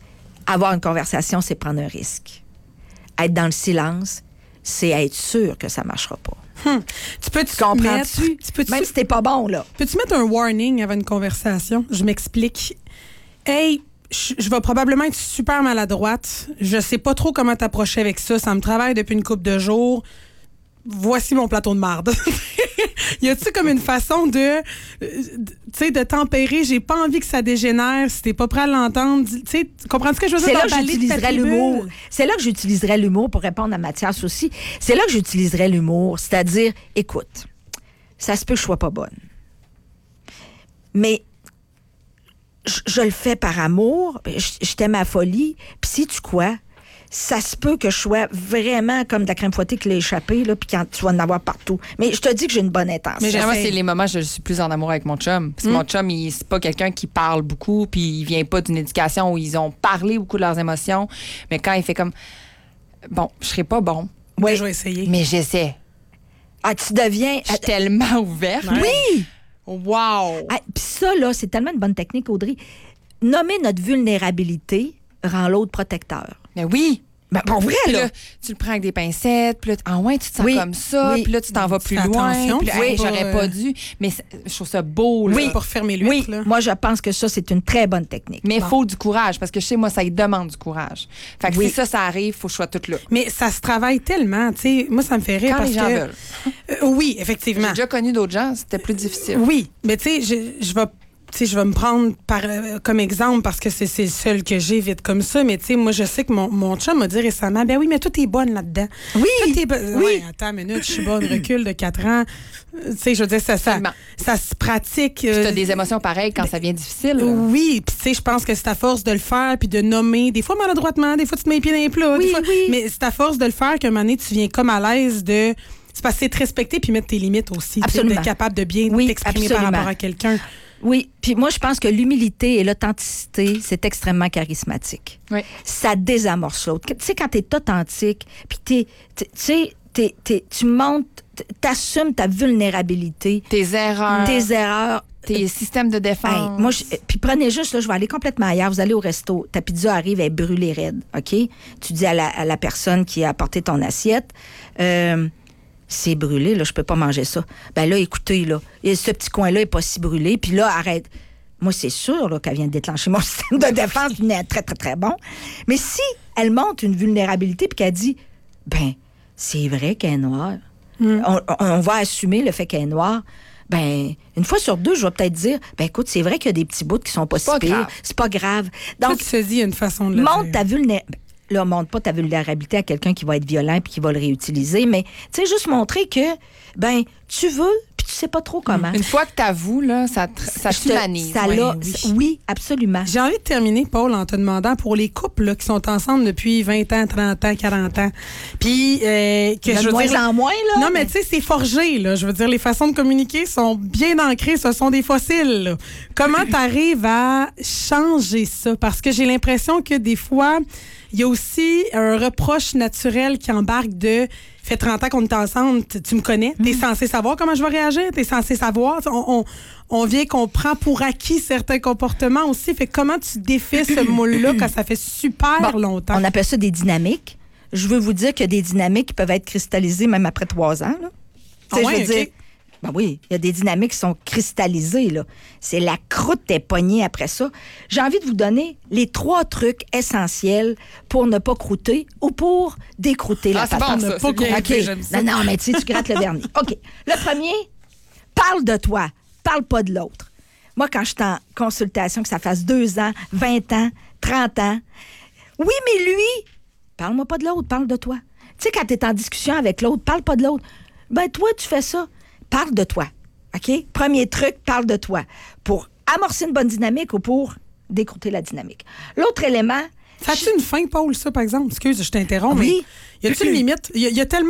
avoir une conversation, c'est prendre un risque. Être dans le silence, c'est être sûr que ça ne marchera pas. Hum. Tu peux tu comprends-tu? Mettre, tu peux Même si t'es pas bon, là. Peux-tu mettre un warning avant une conversation? Je m'explique. Hey, je, je vais probablement être super maladroite. Je sais pas trop comment t'approcher avec ça. Ça me travaille depuis une couple de jours. Voici mon plateau de marde. Y a-tu comme une façon de, tu sais, de tempérer? J'ai pas envie que ça dégénère. Si t'es pas prêt à l'entendre, tu sais, comprends-tu ce que je veux dire? C'est là que j'utiliserais l'humour. C'est là que j'utiliserais l'humour pour répondre à Mathias aussi. C'est là que j'utiliserais l'humour. C'est-à-dire, écoute, ça se peut que je sois pas bonne. Mais je, je le fais par amour. Je, je t'aime à folie. Puis si tu quoi? Ça se peut que je sois vraiment comme de la crème fouettée qui l'a échappé, là, puis quand tu vas en avoir partout. Mais je te dis que j'ai une bonne intention. Mais moi, c'est les moments où je suis plus en amour avec mon chum. Parce que mm. mon chum, il, c'est pas quelqu'un qui parle beaucoup, puis il vient pas d'une éducation où ils ont parlé beaucoup de leurs émotions. Mais quand il fait comme, bon, je serai pas bon. Oui, je vais essayer. Mais j'essaie. Ah, tu deviens... Je suis tellement ouverte. Oui! Wow! Ah, puis ça, là, c'est tellement une bonne technique, Audrey. Nommer notre vulnérabilité rend l'autre protecteur. Mais oui! Ben, pour vrai, puis là. là, tu le prends avec des pincettes, puis là, ah ouais, tu te sens oui, comme ça, oui. puis là, tu t'en vas plus Fais loin. attention, Puis là, oui, hey, j'aurais euh... pas dû. Mais je trouve ça beau, là. Oui, pour fermer l'huître, oui. là. Moi, je pense que ça, c'est une très bonne technique. Mais il bon. faut du courage, parce que chez moi, ça y demande du courage. Fait que oui. si ça, ça arrive, il faut que je sois toute là. Mais ça se travaille tellement, tu sais. Moi, ça me fait rire Quand parce les gens que... veulent. Euh, oui, effectivement. J'ai déjà connu d'autres gens, c'était plus difficile. Oui, mais tu sais, je, je vais... Tu sais, je vais me prendre par, euh, comme exemple parce que c'est, c'est le seul que j'ai vite comme ça. Mais tu sais, moi, je sais que mon, mon chum m'a dit récemment, ben oui, mais tout est bonne là-dedans. Oui! Tout est bo- oui! Ouais, attends une minute, je suis bonne, recul de quatre ans. Tu sais, je veux dire, ça, ça, ça se pratique. Euh, tu as euh, des émotions pareilles quand ça devient difficile. Là. Oui, puis tu sais, je pense que c'est à force de le faire puis de nommer, des fois maladroitement, des fois tu te mets les pieds dans les plats. Oui, des fois, oui. Mais c'est à force de le faire qu'à un moment donné, tu viens comme à l'aise de... C'est parce que c'est de respecter puis mettre tes limites aussi. Absolument. D'être capable de bien oui, t'exprimer absolument. par rapport à quelqu'un. Oui, puis moi, je pense que l'humilité et l'authenticité, c'est extrêmement charismatique. Oui. Ça désamorce l'autre. Tu sais, quand t'es authentique, puis t'es, tu sais, t'es, t'es, tu montes, t'assumes ta vulnérabilité. Tes erreurs. Tes erreurs. Tes systèmes de défense. Hey, moi, je, puis prenez juste, là, je vais aller complètement ailleurs. Vous allez au resto, ta pizza arrive, elle est brûlée raide, OK? Tu dis à la, à la personne qui a apporté ton assiette... Euh, c'est brûlé, là, je peux pas manger ça. Ben là, écoutez, là, ce petit coin-là est pas si brûlé, puis là, arrête. Moi, c'est sûr là, qu'elle vient de déclencher mon système de défense, il est très, très, très bon. Mais si elle montre une vulnérabilité puis qu'elle dit, ben, c'est vrai qu'elle est noire, mm. on, on va assumer le fait qu'elle est noire, ben, une fois sur deux, je vais peut-être dire, ben écoute, c'est vrai qu'il y a des petits bouts qui sont pas si pires. C'est pas grave. Donc, tu te dis une façon de le montre dire. ta vulnérabilité. Là, montre pas ta vulnérabilité à quelqu'un qui va être violent puis qui va le réutiliser, mais tu sais, juste montrer que, ben, tu veux puis tu sais pas trop comment. Une fois que t'avoues, là, ça, ça t'humanise. Ça oui, l'a, oui. oui, absolument. J'ai envie de terminer, Paul, en te demandant pour les couples là, qui sont ensemble depuis vingt ans, trente ans, quarante ans. Puis, euh, que de je veux moins dire, en moins, là. Non, mais tu sais, c'est forgé, là. Je veux dire, les façons de communiquer sont bien ancrées, ce sont des fossiles, là. Comment t'arrives à changer ça? Parce que j'ai l'impression que des fois, il y a aussi un reproche naturel qui embarque de « fait trente ans qu'on est ensemble, tu, tu me connais, t'es mm. censé savoir comment je vais réagir, t'es censé savoir. » On, on, on vient qu'on prend pour acquis certains comportements aussi. Fait comment tu défais ce moule-là quand ça fait super bon, longtemps? On appelle ça des dynamiques. Je veux vous dire qu'il y a des dynamiques qui peuvent être cristallisées même après trois ans. Là. Ah ouais, je veux okay. dire, ben oui, il y a des dynamiques qui sont cristallisées. Là. C'est la croûte est pognée après ça. J'ai envie de vous donner les trois trucs essentiels pour ne pas croûter ou pour décroûter ah, la c'est patente. bon, ça, pas c'est bien okay. j'aime ça. Non, non, mais tu sais, tu grattes le vernis. OK. Le premier, parle de toi. Parle pas de l'autre. Moi, quand je suis en consultation, que ça fasse deux ans, vingt ans, trente ans, oui, mais lui, parle-moi pas de l'autre, parle de toi. Tu sais, quand tu es en discussion avec l'autre, parle pas de l'autre. Ben, toi, tu fais ça. Parle de toi. OK? Premier truc, parle de toi. Pour amorcer une bonne dynamique ou pour décrouter la dynamique. L'autre élément... Ça a-tu une fin, Paul, ça, par exemple? Excuse, je t'interromps, oui. mais y a-tu une limite? Il y, y a tellement